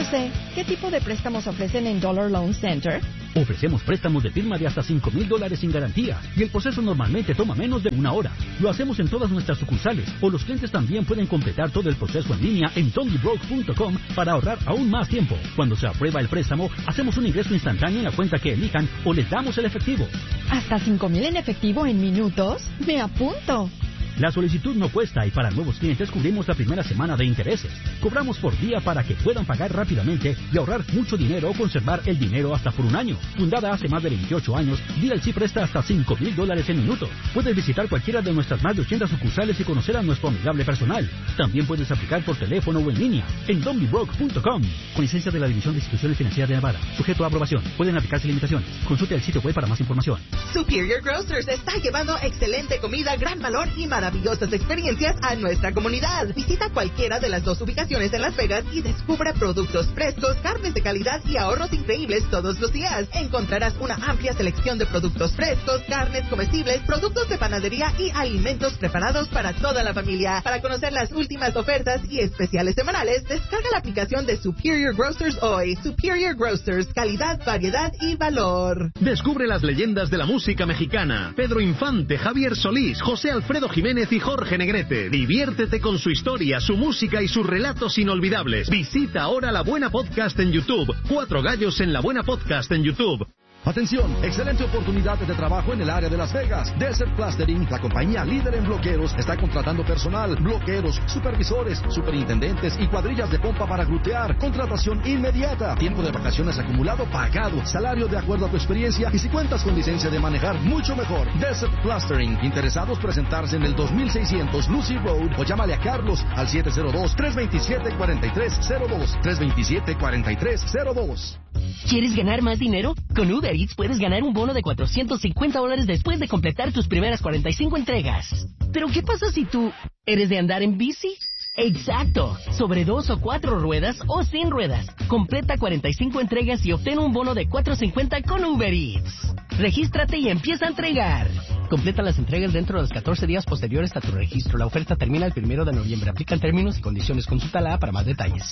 José, ¿qué tipo de préstamos ofrecen en Dollar Loan Center? Ofrecemos préstamos de firma de hasta cinco mil dólares sin garantía y el proceso normalmente toma menos de una hora. Lo hacemos en todas nuestras sucursales o los clientes también pueden completar todo el proceso en línea en Tony Broke punto com para ahorrar aún más tiempo. Cuando se aprueba el préstamo, hacemos un ingreso instantáneo en la cuenta que elijan o les damos el efectivo. ¿Hasta cinco mil en efectivo en minutos? ¡Me apunto! La solicitud no cuesta y para nuevos clientes cubrimos la primera semana de intereses. Cobramos por día para que puedan pagar rápidamente y ahorrar mucho dinero o conservar el dinero hasta por un año. Fundada hace más de veintiocho años, D L C presta hasta cinco mil dólares en minutos. Puedes visitar cualquiera de nuestras más de ochenta sucursales y conocer a nuestro amigable personal. También puedes aplicar por teléfono o en línea en Don B Broke punto com. Con licencia de la División de Instituciones Financieras de Nevada. Sujeto a aprobación. Pueden aplicarse limitaciones. Consulte el sitio web para más información. Superior Grocers está llevando excelente comida, gran valor y maravillosas experiencias a nuestra comunidad. Visita cualquiera de las dos ubicaciones en Las Vegas y descubre productos frescos, carnes de calidad y ahorros increíbles todos los días. Encontrarás una amplia selección de productos frescos, carnes comestibles, productos de panadería y alimentos preparados para toda la familia. Para conocer las últimas ofertas y especiales semanales, descarga la aplicación de Superior Grocers hoy. Superior Grocers, calidad, variedad y valor. Descubre las leyendas de la música mexicana. Pedro Infante, Javier Solís, José Alfredo Jiménez y Jorge Negrete. Diviértete con su historia, su música y sus relatos inolvidables. Visita ahora La Buena Podcast en YouTube. Cuatro Gallos en La Buena Podcast en YouTube. Atención, excelente oportunidad de trabajo en el área de Las Vegas. Desert Plastering, la compañía líder en bloqueros, está contratando personal, bloqueros, supervisores, superintendentes y cuadrillas de pompa para glutear. Contratación inmediata. Tiempo de vacaciones acumulado pagado. Salario de acuerdo a tu experiencia y si cuentas con licencia de manejar, mucho mejor. Desert Plastering. Interesados presentarse en el dos mil seiscientos Lucy Road o llámale a Carlos al siete cero dos, tres dos siete, cuatro tres cero dos. tres dos siete, cuatro tres cero dos. ¿Quieres ganar más dinero? Con Uber Eats puedes ganar un bono de cuatrocientos cincuenta dólares después de completar tus primeras cuarenta y cinco entregas. ¿Pero qué pasa si tú eres de andar en bici? Exacto, sobre dos o cuatro ruedas o sin ruedas. Completa cuarenta y cinco entregas y obtén un bono de cuatrocientos cincuenta con Uber Eats. Regístrate y empieza a entregar. Completa las entregas dentro de los catorce días posteriores a tu registro. La oferta termina el primero de noviembre. Aplican términos y condiciones. Consúltala para más detalles.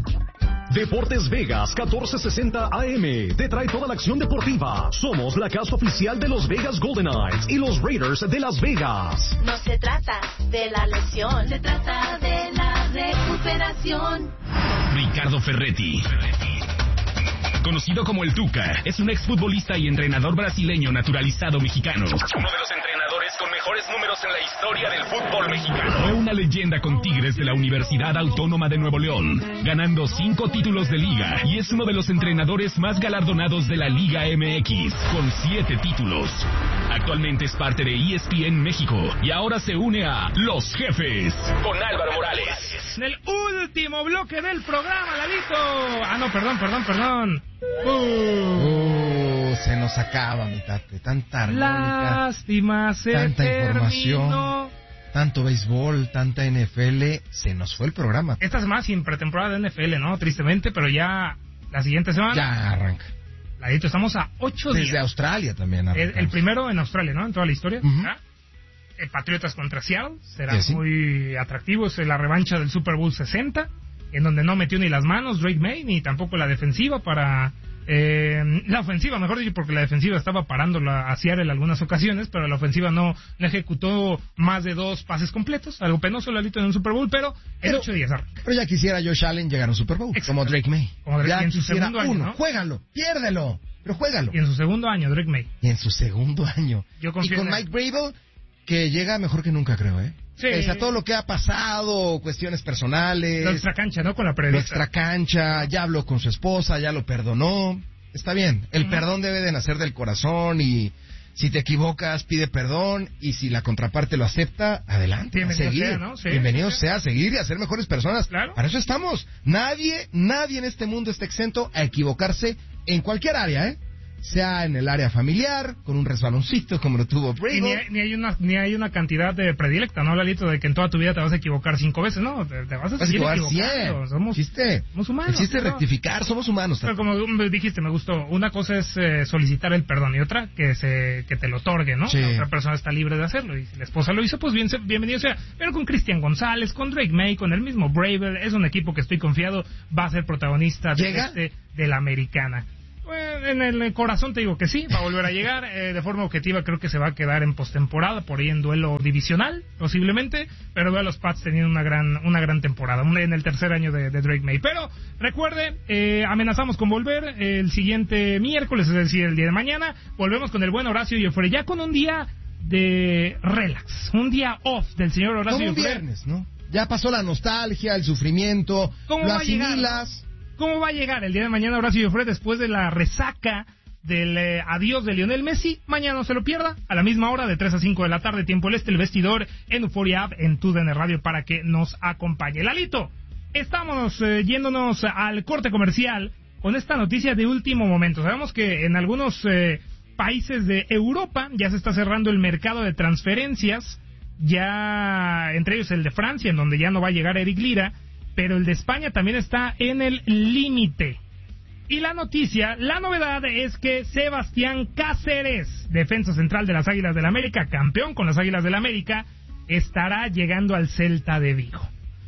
Deportes Vegas catorce sesenta A M te trae toda la acción deportiva. Somos la casa oficial de los Vegas Golden Knights y los Raiders de Las Vegas. No se trata de la lesión, se trata de la recuperación. Ricardo Ferretti, conocido como el Tuca, es un exfutbolista y entrenador brasileño naturalizado mexicano. Uno de los entrenadores con mejores números en la historia del fútbol mexicano. Fue una leyenda con Tigres de la Universidad Autónoma de Nuevo León, ganando cinco títulos de liga, y es uno de los entrenadores más galardonados de la Liga M X, con siete títulos. Actualmente es parte de E S P N México y ahora se une a Los Jefes con Álvaro Morales. En el último bloque del programa, Lalito. Ah, no, perdón, perdón, perdón. Uh, se nos acaba, mi tate. Tanta armónica, lástima, se tanta terminó. Información, tanto béisbol, tanta N F L. Se nos fue el programa. Esta semana sin pretemporada de N F L, ¿no? Tristemente, pero ya la siguiente semana. Ya arranca. Ladito, estamos a ocho días. Desde Australia también. El, el primero en Australia, ¿no? En toda la historia. Uh-huh. eh, Patriotas contra Seattle. Será sí, sí. muy atractivo. Es la revancha del Super Bowl sesenta, en donde no metió ni las manos Drake May, ni tampoco la defensiva para... Eh, la ofensiva, mejor dicho, porque la defensiva estaba parándola a Seattle en algunas ocasiones, pero la ofensiva no, no ejecutó más de dos pases completos, algo penoso, Lalito, en un Super Bowl, pero en ocho días arranca. Pero ya quisiera Josh Allen llegar a un Super Bowl, exacto, como Drake May. Como Drake, ya en su quisiera segundo uno, año, ¿no? Juégalo, piérdelo, pero juégalo. Y en su segundo año, Drake May. Y en su segundo año. Yo y con Mike Vrabel, que llega mejor que nunca, creo, ¿eh? Sí. Pese a todo lo que ha pasado, cuestiones personales. La extra cancha, ¿no? Con la periodista. La extra cancha, ya habló con su esposa, ya lo perdonó. Está bien, el uh-huh. perdón debe de nacer del corazón y si te equivocas, pide perdón y si la contraparte lo acepta, adelante, bienvenido a seguir. Sea, ¿no? Sí, Bienvenido sí. sea a seguir y a ser mejores personas. Claro. Para eso estamos. Nadie, nadie en este mundo está exento a equivocarse en cualquier área, ¿eh? sea en el área familiar, con un resbaloncito como lo tuvo Brady. Y ni hay, ni hay una ni hay una cantidad de predilecta, ¿no, Lalito? De que en toda tu vida te vas a equivocar cinco veces, ¿no? Te, te vas a seguir vas a equivocando. Somos, chiste. somos humanos. El chiste es rectificar, somos humanos. Pero como me dijiste, me gustó. Una cosa es eh, solicitar el perdón y otra que se que te lo otorgue, ¿no? Sí. La otra persona está libre de hacerlo. Y si la esposa lo hizo, pues bien, bienvenido sea. Pero con Cristian González, con Drake May, con el mismo Braver, es un equipo que estoy confiado va a ser protagonista de, este, de la americana. Pues en el corazón te digo que sí, va a volver a llegar. Eh, de forma objetiva creo que se va a quedar en postemporada, por ahí en duelo divisional, posiblemente. Pero veo a los Pats teniendo una gran una gran temporada, en el tercer año de, de Drake May. Pero recuerde, eh, amenazamos con volver el siguiente miércoles, es decir, el día de mañana. Volvemos con el buen Horacio Joffre, ya con un día de relax, un día off del señor Horacio Como un Joffre. viernes, ¿no? Ya pasó la nostalgia, el sufrimiento, ¿Cómo lo va a llegar, asimilas. ¿no? ¿Cómo va a llegar el día de mañana Horacio Joffre después de la resaca del eh, adiós de Lionel Messi? Mañana no se lo pierda, a la misma hora, de tres a cinco de la tarde, tiempo el este, el vestidor, en Euphoria App, en Tu D N Radio, para que nos acompañe. Lalito, estamos eh, yéndonos al corte comercial con esta noticia de último momento. Sabemos que en algunos eh, países de Europa ya se está cerrando el mercado de transferencias, ya entre ellos el de Francia, en donde ya no va a llegar Eric Lira, pero el de España también está en el límite. Y la noticia, la novedad es que Sebastián Cáceres, defensa central de las Águilas del América, campeón con las Águilas del América, estará llegando al Celta de Vigo.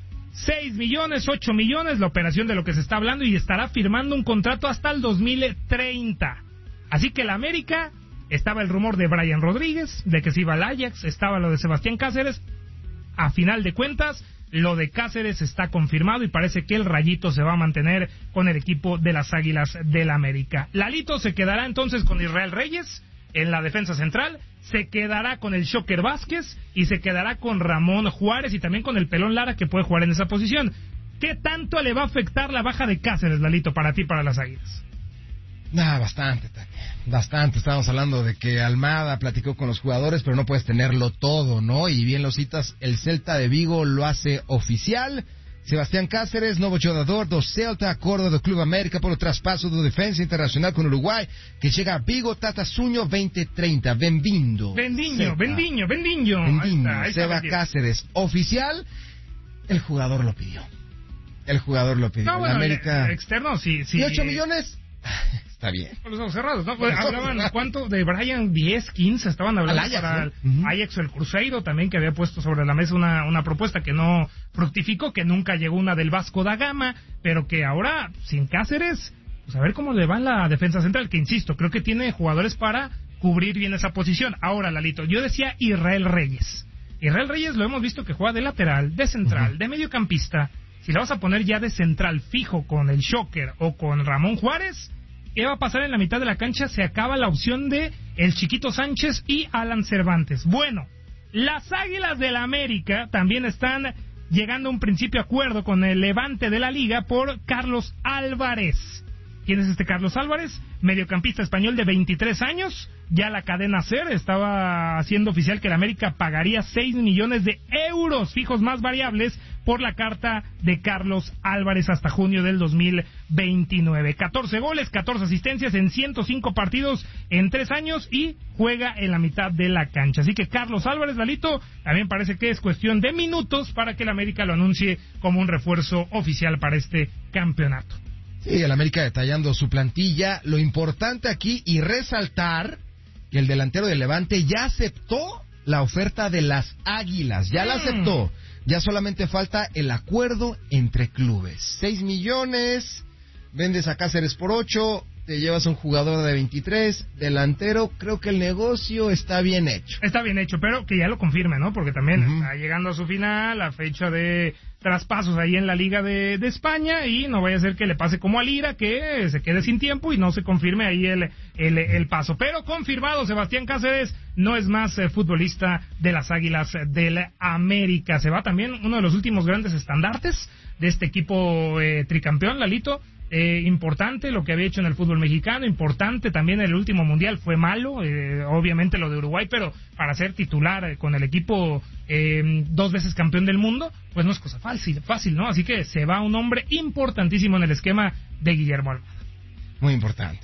seis millones, ocho millones, la operación de lo que se está hablando, y estará firmando un contrato hasta el dos mil treinta. Así que la América, estaba el rumor de Brian Rodríguez, de que se iba al Ajax, estaba lo de Sebastián Cáceres. A final de cuentas, lo de Cáceres está confirmado y parece que el Rayito se va a mantener con el equipo de las Águilas del América. Lalito se quedará entonces con Israel Reyes en la defensa central, se quedará con el Shocker Vázquez y se quedará con Ramón Juárez y también con el Pelón Lara, que puede jugar en esa posición. ¿Qué tanto le va a afectar la baja de Cáceres, Lalito, para ti, para las Águilas? Nah, bastante, bastante. Estamos hablando de que Almada platicó con los jugadores, pero no puedes tenerlo todo, ¿no? Y bien lo citas, el Celta de Vigo lo hace oficial. Sebastián Cáceres, novo jogador do Celta, acordo do Clube América por o traspaso do Defensa Internacional con Uruguay, que llega a Vigo, Tata Suño veinte treinta. Benvindo. Bendiño, Bendiño, Bendiño. Bendiño, ahí está, Seba ahí está Cáceres, oficial. El jugador lo pidió. El jugador lo pidió. No, bueno, América... externo, sí, sí. ¿Y ocho millones? Está bien. Con los ojos cerrados, ¿no? Pues hablaban, ¿cuánto? De Brian, diez, quince, estaban hablando Al Ajax, para el ¿no? Ajax o el Cruzeiro también, que había puesto sobre la mesa una, una propuesta que no fructificó, que nunca llegó una del Vasco da Gama, pero que ahora, sin Cáceres, pues a ver cómo le va en la defensa central, que insisto, creo que tiene jugadores para cubrir bien esa posición. Ahora, Lalito, yo decía Israel Reyes. Israel Reyes lo hemos visto que juega de lateral, de central, uh-huh. de mediocampista. Si la vas a poner ya de central fijo con el Shocker o con Ramón Juárez, ¿qué va a pasar en la mitad de la cancha? Se acaba la opción de el Chiquito Sánchez y Alan Cervantes. Bueno, las Águilas del América también están llegando a un principio acuerdo con el Levante de la Liga por Carlos Álvarez. ¿Quién es este Carlos Álvarez? Mediocampista español de veintitrés años. Ya la cadena SER estaba haciendo oficial que el América pagaría seis millones de euros fijos más variables por la carta de Carlos Álvarez hasta junio del dos mil veintinueve. catorce goles, catorce asistencias en ciento cinco partidos en tres años y juega en la mitad de la cancha. Así que Carlos Álvarez, Lalito, también parece que es cuestión de minutos para que el América lo anuncie como un refuerzo oficial para este campeonato. Sí, el América detallando su plantilla. Lo importante aquí y resaltar que el delantero de Levante ya aceptó la oferta de las Águilas. Ya la aceptó. Ya solamente falta el acuerdo entre clubes. Seis millones, vendes a Cáceres por ocho, te llevas a un jugador de veintitrés, delantero. Creo que el negocio está bien hecho. Está bien hecho, pero que ya lo confirme, ¿no? Porque también uh-huh. está llegando a su final, la fecha de traspasos ahí en la Liga de, de España, y no vaya a ser que le pase como a Lira, que se quede sin tiempo y no se confirme ahí el, el, el paso. Pero confirmado, Sebastián Cáceres no es más eh, futbolista de las Águilas del América. Se va también uno de los últimos grandes estandartes de este equipo eh, tricampeón, Lalito. Eh, importante lo que había hecho en el fútbol mexicano, importante también el último mundial, fue malo, eh, obviamente lo de Uruguay, pero para ser titular eh, con el equipo eh, dos veces campeón del mundo, pues no es cosa fácil, fácil, ¿no? Así que se va un hombre importantísimo en el esquema de Guillermo Almada. Muy importante, Tati.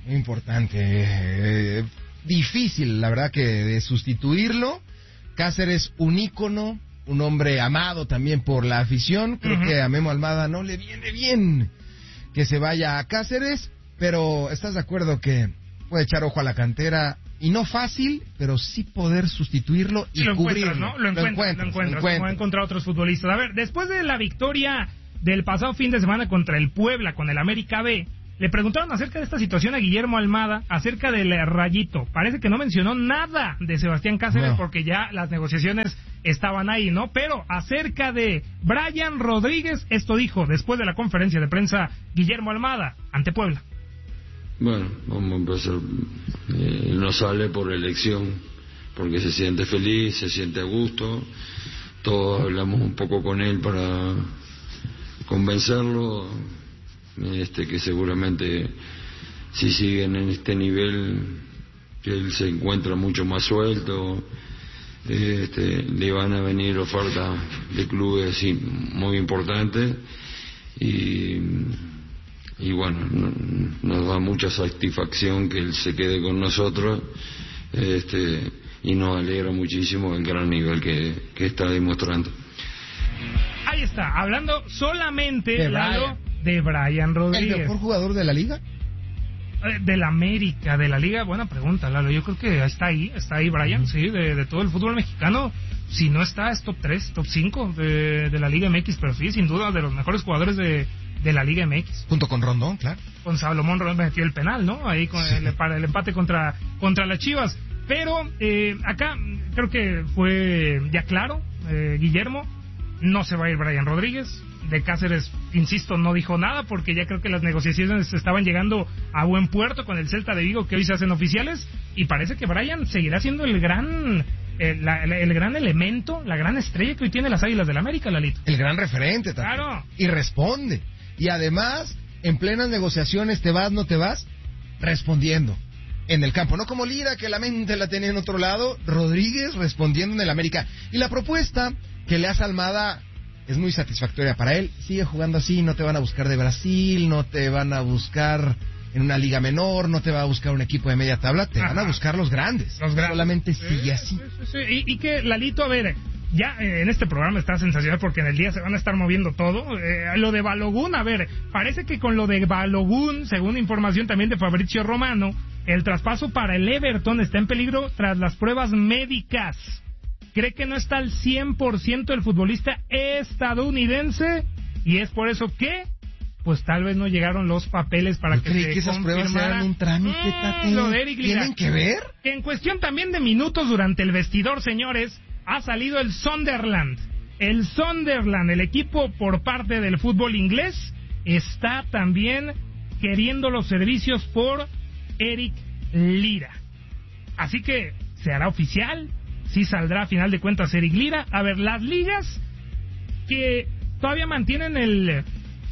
muy importante. Eh, difícil, la verdad, que de sustituirlo. Cáceres, un ícono, un hombre amado también por la afición. Creo uh-huh. que a Memo Almada no le viene bien que se vaya a Cáceres, pero ¿estás de acuerdo que puede echar ojo a la cantera? Y no fácil, pero sí poder sustituirlo y lo cubrirlo. ¿no? Lo encuentras, lo encuentras, lo encuentras, lo como ha encontrado otros futbolistas. A ver, después de la victoria del pasado fin de semana contra el Puebla con el América B, le preguntaron acerca de esta situación a Guillermo Almada, acerca del Rayito. Parece que no mencionó nada de Sebastián Cáceres no. porque ya las negociaciones estaban ahí, ¿no? Pero acerca de Brian Rodríguez, esto dijo después de la conferencia de prensa Guillermo Almada ante Puebla. Bueno, vamos a empezar. Eh, no sale por elección, porque se siente feliz, se siente a gusto. Todos hablamos un poco con él para convencerlo, este que seguramente si siguen en este nivel, que él se encuentra mucho más suelto. Este, le van a venir ofertas de clubes sí, muy importantes y y bueno, nos da mucha satisfacción que él se quede con nosotros, este, y nos alegra muchísimo el gran nivel que, que está demostrando. Ahí está, hablando solamente de Lalo, de Brian Rodríguez. ¿El mejor jugador de la liga? De la América, de la liga, buena pregunta, Lalo. Yo creo que está ahí, está ahí Brian, uh-huh. sí, de, de todo el fútbol mexicano. Si no está, es top tres, top cinco de, de la Liga M X, pero sí, sin duda, de los mejores jugadores de de la Liga M X. Junto con Rondón, claro. Con Salomón Rondón metió el penal, ¿no? Ahí con sí. el, para el empate contra, contra las Chivas. Pero eh, acá creo que fue ya claro, eh, Guillermo, no se va a ir Brian Rodríguez. De Cáceres, insisto, no dijo nada porque ya creo que las negociaciones estaban llegando a buen puerto con el Celta de Vigo, que hoy se hacen oficiales, y parece que Brian seguirá siendo el gran... El, la, el gran elemento, la gran estrella que hoy tiene las Águilas del América, Lalito. El gran referente también. Claro. Y responde. Y además, en plenas negociaciones, te vas, no te vas, respondiendo en el campo. No como Lira, que la mente la tenía en otro lado, Rodríguez respondiendo en el América. Y la propuesta que le hace Almada es muy satisfactoria para él. Sigue jugando así, no te van a buscar de Brasil, no te van a buscar en una liga menor, no te va a buscar un equipo de media tabla, te Ajá. van a buscar los grandes. Los grandes. Solamente sigue así. Sí, sí, sí. Y, y que, Lalito, a ver... Ya eh, en este programa está sensacional porque en el día se van a estar moviendo todo. Eh, lo de Balogun, a ver, parece que con lo de Balogun, según información también de Fabrizio Romano, el traspaso para el Everton está en peligro tras las pruebas médicas. Cree que no está al cien por ciento el futbolista estadounidense y es por eso que, pues tal vez no llegaron los papeles para que se que esas pruebas sean un trámite, mm, lo de Eric Lira. ¿Tienen que ver? En cuestión también de minutos durante el vestidor, señores, ha salido el Sunderland. El Sunderland, el equipo por parte del fútbol inglés, está también queriendo los servicios por Eric Lira. Así que se hará oficial, sí saldrá a final de cuentas Eric Lira. A ver, las ligas que todavía mantienen el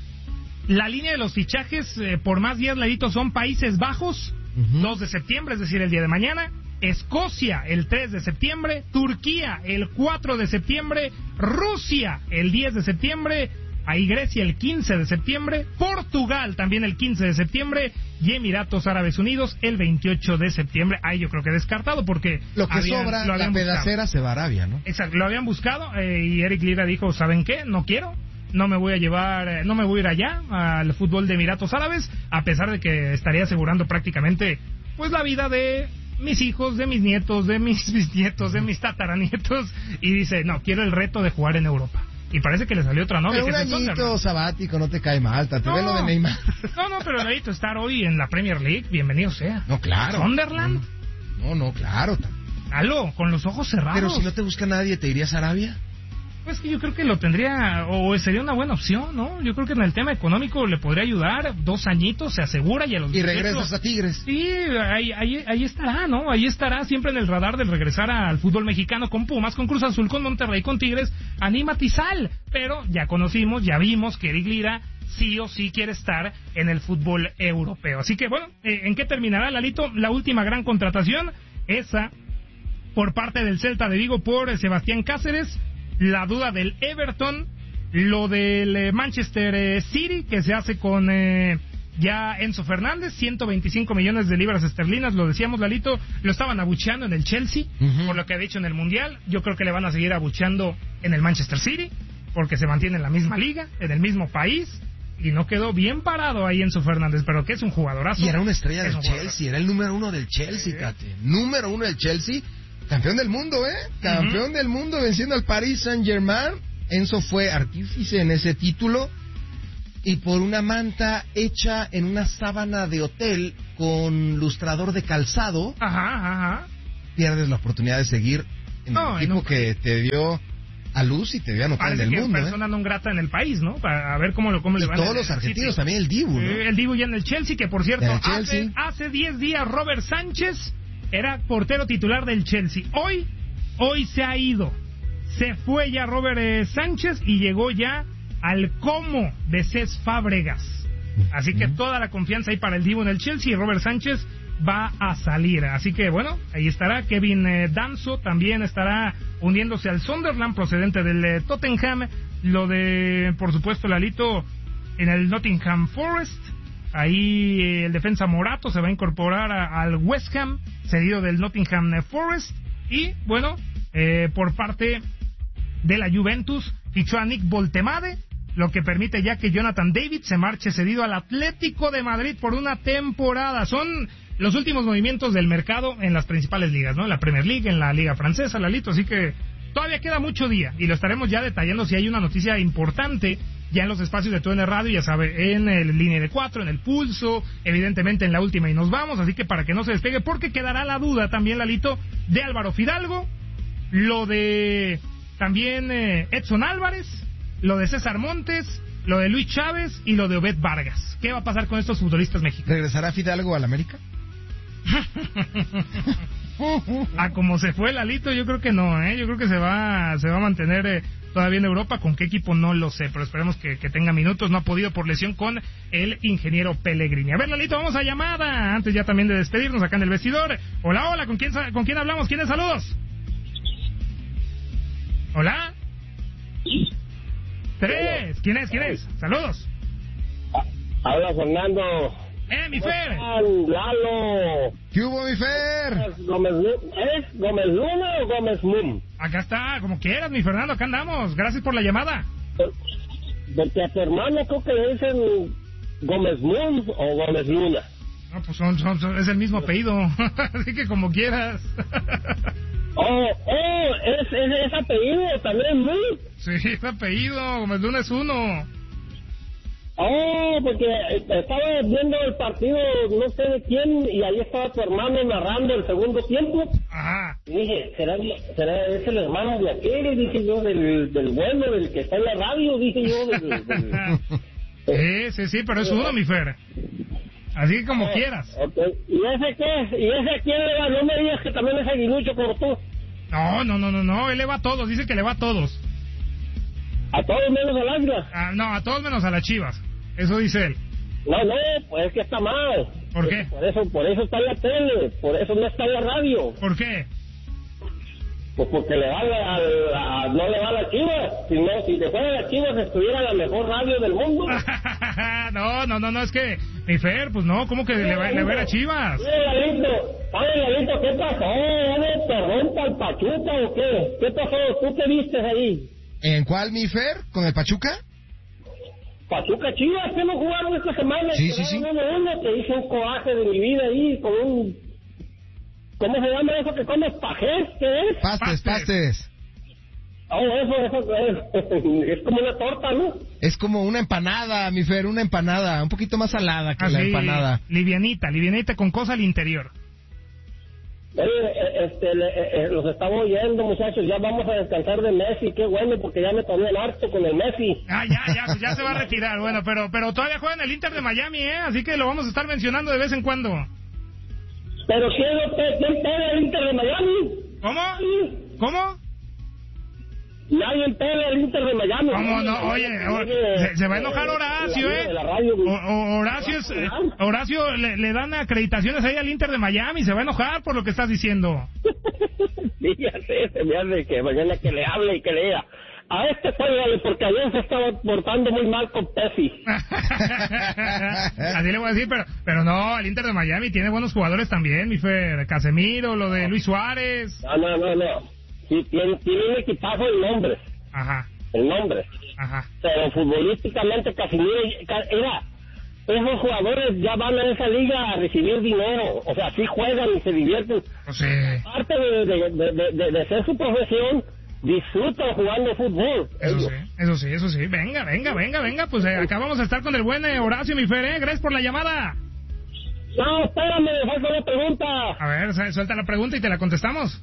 la línea de los fichajes eh, por más días, Ladito, son Países Bajos, uh-huh. dos de septiembre, es decir, el día de mañana. Escocia el tres de septiembre, Turquía el cuatro de septiembre, Rusia el diez de septiembre, ahí Grecia el quince de septiembre, Portugal también el quince de septiembre y Emiratos Árabes Unidos el veintiocho de septiembre. Ahí yo creo que descartado porque lo que habían, sobra, lo la pedacera buscado. Se va a Arabia, ¿no? Exacto, lo habían buscado eh, y Eric Lira dijo, ¿saben qué? No quiero. No me voy a llevar, eh, no me voy a ir allá al fútbol de Emiratos Árabes, a pesar de que estaría asegurando prácticamente pues la vida de mis hijos, de mis nietos, de mis bisnietos, de mis tataranietos, y dice, no, quiero el reto de jugar en Europa. Y parece que le salió otra novia. Pero que un es añito sabático no te cae mal, te no, ve lo de Neymar. No, no, pero Ladito, estar hoy en la Premier League, bienvenido sea. No, claro. Sunderland. No, no, claro. Aló, con los ojos cerrados. Pero si no te busca nadie, ¿te irías a Arabia? Pues que yo creo que lo tendría, o sería una buena opción, ¿no? Yo creo que en el tema económico le podría ayudar, dos añitos, se asegura y a los... Y regresas a Tigres. Sí, ahí, ahí, ahí estará, ¿no? Ahí estará siempre en el radar del regresar al fútbol mexicano con Pumas, con Cruz Azul, con Monterrey, con Tigres, anímate y sal. Pero ya conocimos, ya vimos que Eric Lira sí o sí quiere estar en el fútbol europeo. Así que, bueno, ¿en qué terminará, Lalito? La última gran contratación, esa por parte del Celta de Vigo por Sebastián Cáceres, la duda del Everton, lo del Manchester City que se hace con eh, ya Enzo Fernández, ciento veinticinco millones de libras esterlinas, lo decíamos, Lalito, lo estaban abucheando en el Chelsea, uh-huh. por lo que ha dicho en el Mundial. Yo creo que le van a seguir abucheando en el Manchester City, porque se mantiene en la misma liga, en el mismo país, y no quedó bien parado ahí Enzo Fernández, pero que es un jugadorazo. Y era una estrella del Chelsea, jugadorazo. Era el número uno del Chelsea, Cate. Número uno del Chelsea, campeón del mundo, ¿eh? Campeón uh-huh. del mundo, venciendo al Paris Saint-Germain. Enzo fue artífice en ese título, y por una manta hecha en una sábana de hotel con lustrador de calzado, ajá, ajá. pierdes la oportunidad de seguir en no, el equipo no, que te dio a luz y te dio a notar en el mundo. Es persona ¿eh? non grata en el país, ¿no? Para ver cómo, lo, cómo le y van todos los argentinos, también el Dibu, ¿no? Eh, el Dibu ya en el Chelsea, que por cierto, hace, hace diez días Robert Sánchez era portero titular del Chelsea. Hoy, hoy se ha ido. Se fue ya Robert eh, Sánchez y llegó ya al Como de Cés Fábregas. Así que toda la confianza ahí para el Divo en el Chelsea, y Robert Sánchez va a salir. Así que bueno, ahí estará Kevin eh, Danso, también estará uniéndose al Sunderland procedente del eh, Tottenham. Lo de, por supuesto, Lalito en el Nottingham Forest. Ahí eh, el defensa Morato se va a incorporar a, al West Ham, cedido del Nottingham Forest. Y bueno, eh, por parte de la Juventus fichó a Nick Voltemade, lo que permite ya que Jonathan David se marche cedido al Atlético de Madrid por una temporada. Son los últimos movimientos del mercado en las principales ligas, ¿no? En la Premier League, en la Liga Francesa, Lalito, así que todavía queda mucho día y lo estaremos ya detallando si hay una noticia importante ya en los espacios de T U D N Radio, ya sabe, en el Línea de Cuatro, en el Pulso, evidentemente en la Última y Nos Vamos, así que para que no se despegue, porque quedará la duda también, Lalito, de Álvaro Fidalgo, lo de también eh, Edson Álvarez, lo de César Montes, lo de Luis Chávez y lo de Obed Vargas. ¿Qué va a pasar con estos futbolistas mexicanos? ¿Regresará Fidalgo al América? A como se fue Lalito, yo creo que no, ¿eh? Yo creo que se va, se va a mantener eh, todavía en Europa. ¿Con qué equipo? No lo sé, pero esperemos que, que tenga minutos. No ha podido por lesión con el ingeniero Pellegrini. A ver, Lalito, vamos a llamada. Antes ya también de despedirnos acá en el vestidor. Hola, hola, ¿con quién, con quién hablamos? ¿Quiénes saludos? Hola. Tres. ¿Quién es? ¿Quién es? Saludos. Habla Fernando. ¡Eh, mi Fer! ¡Lalo! ¿Qué hubo, mi Fer? Gómez, ¿Es Gómez Luna o Gómez Moon? Acá está, como quieras, mi Fernando, acá andamos. Gracias por la llamada. Porque a tu hermano creo que le dicen Gómez Moon o Gómez Luna. No, pues son, son, son, es el mismo apellido. Así que como quieras. Oh, oh, es, es, es apellido también, ¿no? Sí, es apellido, Gómez Luna es uno. Oh, porque estaba viendo el partido, no sé de quién, y ahí estaba tu hermano narrando el segundo tiempo. Ajá. Y dije, ¿será, será es el hermano de aquel? Dije yo, del, del bueno, del que está en la radio, dije yo. Del, sí, del... sí, sí, pero es uno, mi Fer. Así que como oh, quieras. Okay. ¿Y ese qué? ¿Y ese quién le va? No me digas que también es aguilucho como tú. No, no, no, no, no, él le va a todos, dice que le va a todos. ¿A todos menos al Águila? Ah, no, a todos menos a las Chivas. Eso dice él. No, no, pues es que está mal. ¿Por qué? Por eso, por eso está en la tele, por eso no está en la radio. ¿Por qué? Pues porque le va a, a, a no le va a la Chivas. Si no, si te fuera a la Chivas estuviera la mejor radio del mundo. no, no, no, no, es que mi Fer, pues no, ¿cómo que sí, le va, le va a Chivas? Sí, Lalito, oye, Lalito, ¿qué pasó? ¿Eres perdón para el Pachuca o qué? ¿Qué pasó? ¿Tú qué viste ahí? ¿En cuál, mi Fer? ¿Con el Pachuca? Pachuca Chivas, ¿qué no jugaron esta semana? Sí, sí, sí. Uno, uno, te hice un coraje de mi vida ahí con un... ¿Cómo se llama eso que comes? ¿Pajés? ¿Qué es? Pastes, pastes. Oh, eso, eso es, es como una torta, ¿no? Es como una empanada, mi Fer, una empanada, un poquito más salada que Así, la empanada. Livianita, livianita con cosa al interior. Oye, este, le, eh, los estaba oyendo, muchachos, ya vamos a descansar de Messi, qué bueno, porque ya me tomé el harto con el Messi. Ah, ya, ya, pues ya se va a retirar, bueno, pero pero todavía juega en el Inter de Miami, ¿eh? Así que lo vamos a estar mencionando de vez en cuando. ¿Pero quién, quién pega el Inter de Miami? ¿Cómo? ¿Cómo? Nadie pega el Inter de Miami. ¿Cómo no? Oye, se, se va a enojar Horacio, ¿eh? O, Horacio, es, eh, Horacio le, le dan acreditaciones ahí al Inter de Miami, se va a enojar por lo que estás diciendo. Fíjate, se me hace que mañana que le hable y que le diga, a este juégale, porque ayer se estaba portando muy mal con Pesci. Así le voy a decir, pero pero no, el Inter de Miami tiene buenos jugadores también, mi Fer. Casemiro, lo de Luis Suárez. No, no, no, no. Sí, tiene, tiene un equipazo en nombres. Ajá. En nombres. Ajá. Pero futbolísticamente Casemiro, era, esos jugadores ya van a esa liga a recibir dinero. O sea, sí juegan y se divierten. Sí. Aparte de, de, de, de, de ser su profesión, disfrutan jugando fútbol. Eso sí, eso sí, eso sí. Venga, venga, venga, venga. Pues eh, acá vamos a estar con el buen eh, Horacio, mi Fer, ¿eh? Gracias por la llamada. No, espérame, me falta una pregunta. A ver, suelta la pregunta y te la contestamos.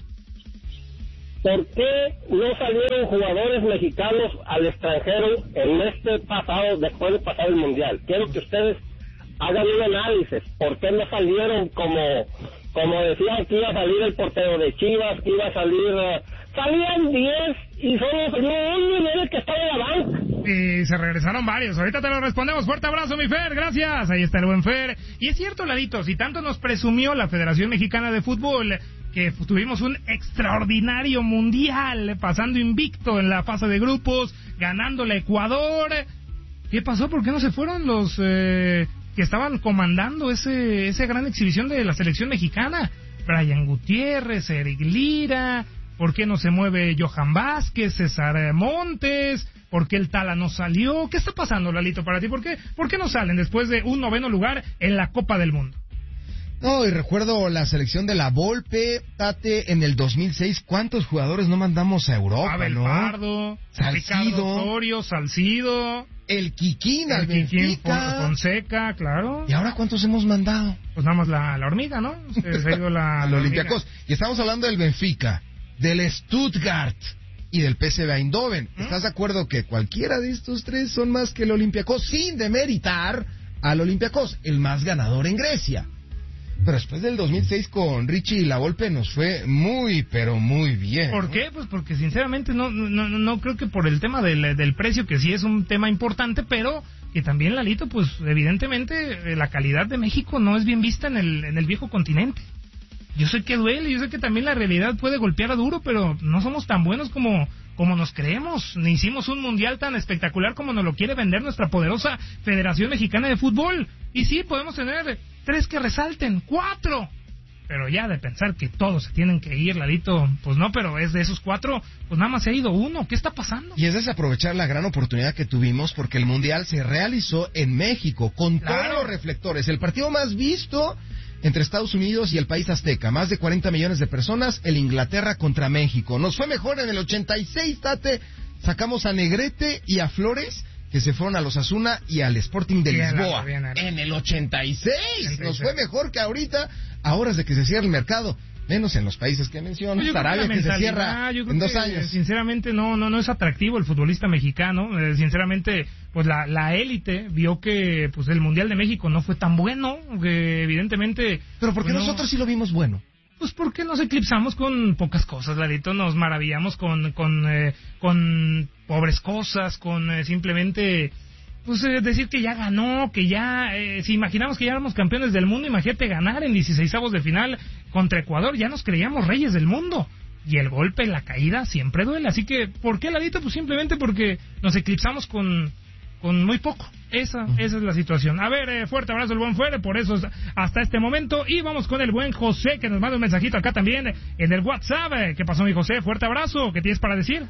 ¿Por qué no salieron jugadores mexicanos al extranjero en este pasado, después de pasar el Mundial? Quiero que ustedes hagan un análisis. ¿Por qué no salieron como, como decían que iba a salir el portero de Chivas, que iba a salir... Uh, salían diez y solo salió uno y el que estaba en la banca. Y se regresaron varios. Ahorita te lo respondemos. Fuerte abrazo, mi Fer. Gracias. Ahí está el buen Fer. Y es cierto, Ladito, si tanto nos presumió la Federación Mexicana de Fútbol que tuvimos un extraordinario mundial, pasando invicto en la fase de grupos, ganándole a Ecuador. ¿Qué pasó? ¿Por qué no se fueron los eh, que estaban comandando ese esa gran exhibición de la selección mexicana? Brian Gutiérrez, Eric Lira. ¿Por qué no se mueve Johan Vázquez, César Montes? ¿Por qué el Tala no salió? ¿Qué está pasando, Lalito, para ti? ¿Por qué, ¿Por qué no salen después de un noveno lugar en la Copa del Mundo? No, y recuerdo la selección de la Volpe, Tate, en el dos mil seis. ¿Cuántos jugadores no mandamos a Europa, Abel no? Pardo, Ricardo Osorio, Salcido, el Kikín, al el Kikín Benfica, Fonseca, claro. ¿Y ahora cuántos hemos mandado? Pues nada más la, la hormiga, ¿no? Se, se ha ido la, Al la Olympiacos. Y estamos hablando del Benfica, del Stuttgart y del P S V Eindhoven. ¿Mm? ¿Estás de acuerdo que cualquiera de estos tres son más que el Olympiacos, sin demeritar al Olympiacos, el más ganador en Grecia? Pero después del dos mil seis con Richie y la Volpe nos fue muy, pero muy bien. ¿Por qué? Pues porque sinceramente no no no creo que por el tema del, del precio, que sí es un tema importante, pero que también, Lalito, pues evidentemente la calidad de México no es bien vista en el en el viejo continente. Yo sé que duele, yo sé que también la realidad puede golpear a duro, pero no somos tan buenos como, como nos creemos. Ni hicimos un mundial tan espectacular como nos lo quiere vender nuestra poderosa Federación Mexicana de Fútbol. Y sí, podemos tener tres que resalten, cuatro. Pero ya de pensar que todos se tienen que ir, Lalito, pues no, pero es de esos cuatro, pues nada más se ha ido uno. ¿Qué está pasando? Y es desaprovechar la gran oportunidad que tuvimos porque el mundial se realizó en México, con claro. todos los reflectores. El partido más visto entre Estados Unidos y el país azteca, más de cuarenta millones de personas, el Inglaterra contra México. Nos fue mejor en el ochenta y seis, Tate, sacamos a Negrete y a Flores, que se fueron a los Asuna y al Sporting de bien, Lisboa. Bien, bien, en el ochenta y seis, ochenta y seis, nos fue mejor que ahorita, a horas de que se cierre el mercado. Menos en los países que menciono, Arabia que, que se cierra en dos que, años. Sinceramente no no no es atractivo el futbolista mexicano. Eh, sinceramente, pues la la élite vio que pues el Mundial de México no fue tan bueno, que evidentemente. Pero ¿por qué pues, nosotros no, sí lo vimos bueno? Pues porque nos eclipsamos con pocas cosas, Ladito, nos maravillamos con con eh, con pobres cosas, con eh, simplemente pues eh, decir que ya ganó, que ya, eh, si imaginamos que ya éramos campeones del mundo, imagínate ganar en dieciseisavos de final contra Ecuador, ya nos creíamos reyes del mundo. Y el golpe, la caída, siempre duele. Así que, ¿por qué, Ladito? Pues simplemente porque nos eclipsamos con, con muy poco. Esa, esa es la situación. A ver, eh, fuerte abrazo el buen Fuere, por eso hasta este momento. Y vamos con el buen José, que nos manda un mensajito acá también en el WhatsApp. ¿Qué pasó, mi José? Fuerte abrazo, ¿qué tienes para decir?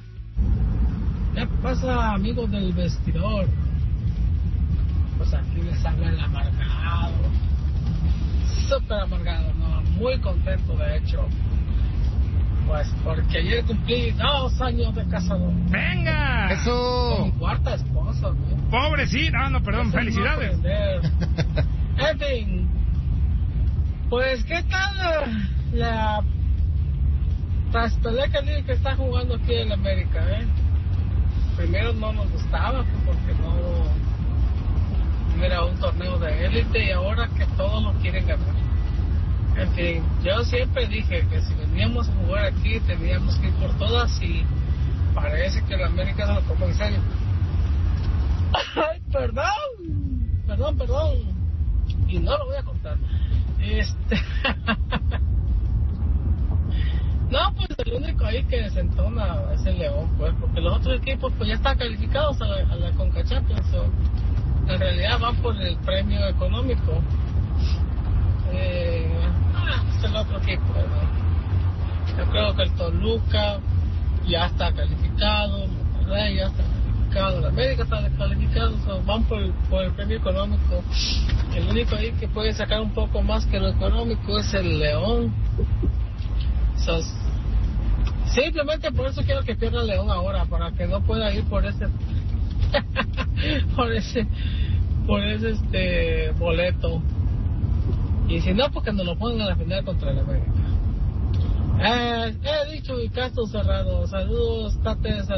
¿Qué pasa, amigos del vestidor? Pues aquí les habla el amargado, súper amargado, no, muy contento de hecho, pues porque ayer cumplí dos años de casado. ¡Venga! ¡Eso! Con mi cuarta esposa, ¿no? Pobrecito, ah, no, perdón, felicidades. En fin, pues ¿qué tal la traspelea que está jugando aquí en América, eh? Primero no nos gustaba pues, porque no era un torneo de élite y ahora que todos lo quieren ganar. En fin, yo siempre dije que si veníamos a jugar aquí teníamos que ir por todas y parece que la América se lo toma en serio. Ay, perdón, perdón, perdón. Y no lo voy a contar. Este... no, pues el único ahí que desentona es el León, pues, porque los otros equipos pues ya están calificados a la, a la Conca Champions, so, en realidad van por el premio económico. Eh, ah, es el otro equipo, ¿no? Yo creo que el Toluca ya está calificado, Monterrey ya está calificado, la América está descalificado, so, van por el, por el premio económico. El único ahí que puede sacar un poco más que lo económico es el León. So, simplemente por eso quiero que pierda el León ahora, para que no pueda ir por ese por ese por ese este boleto, y si no, porque nos lo pongan a la final contra el América. Eh, he dicho y caso cerrado. Saludos, Tate.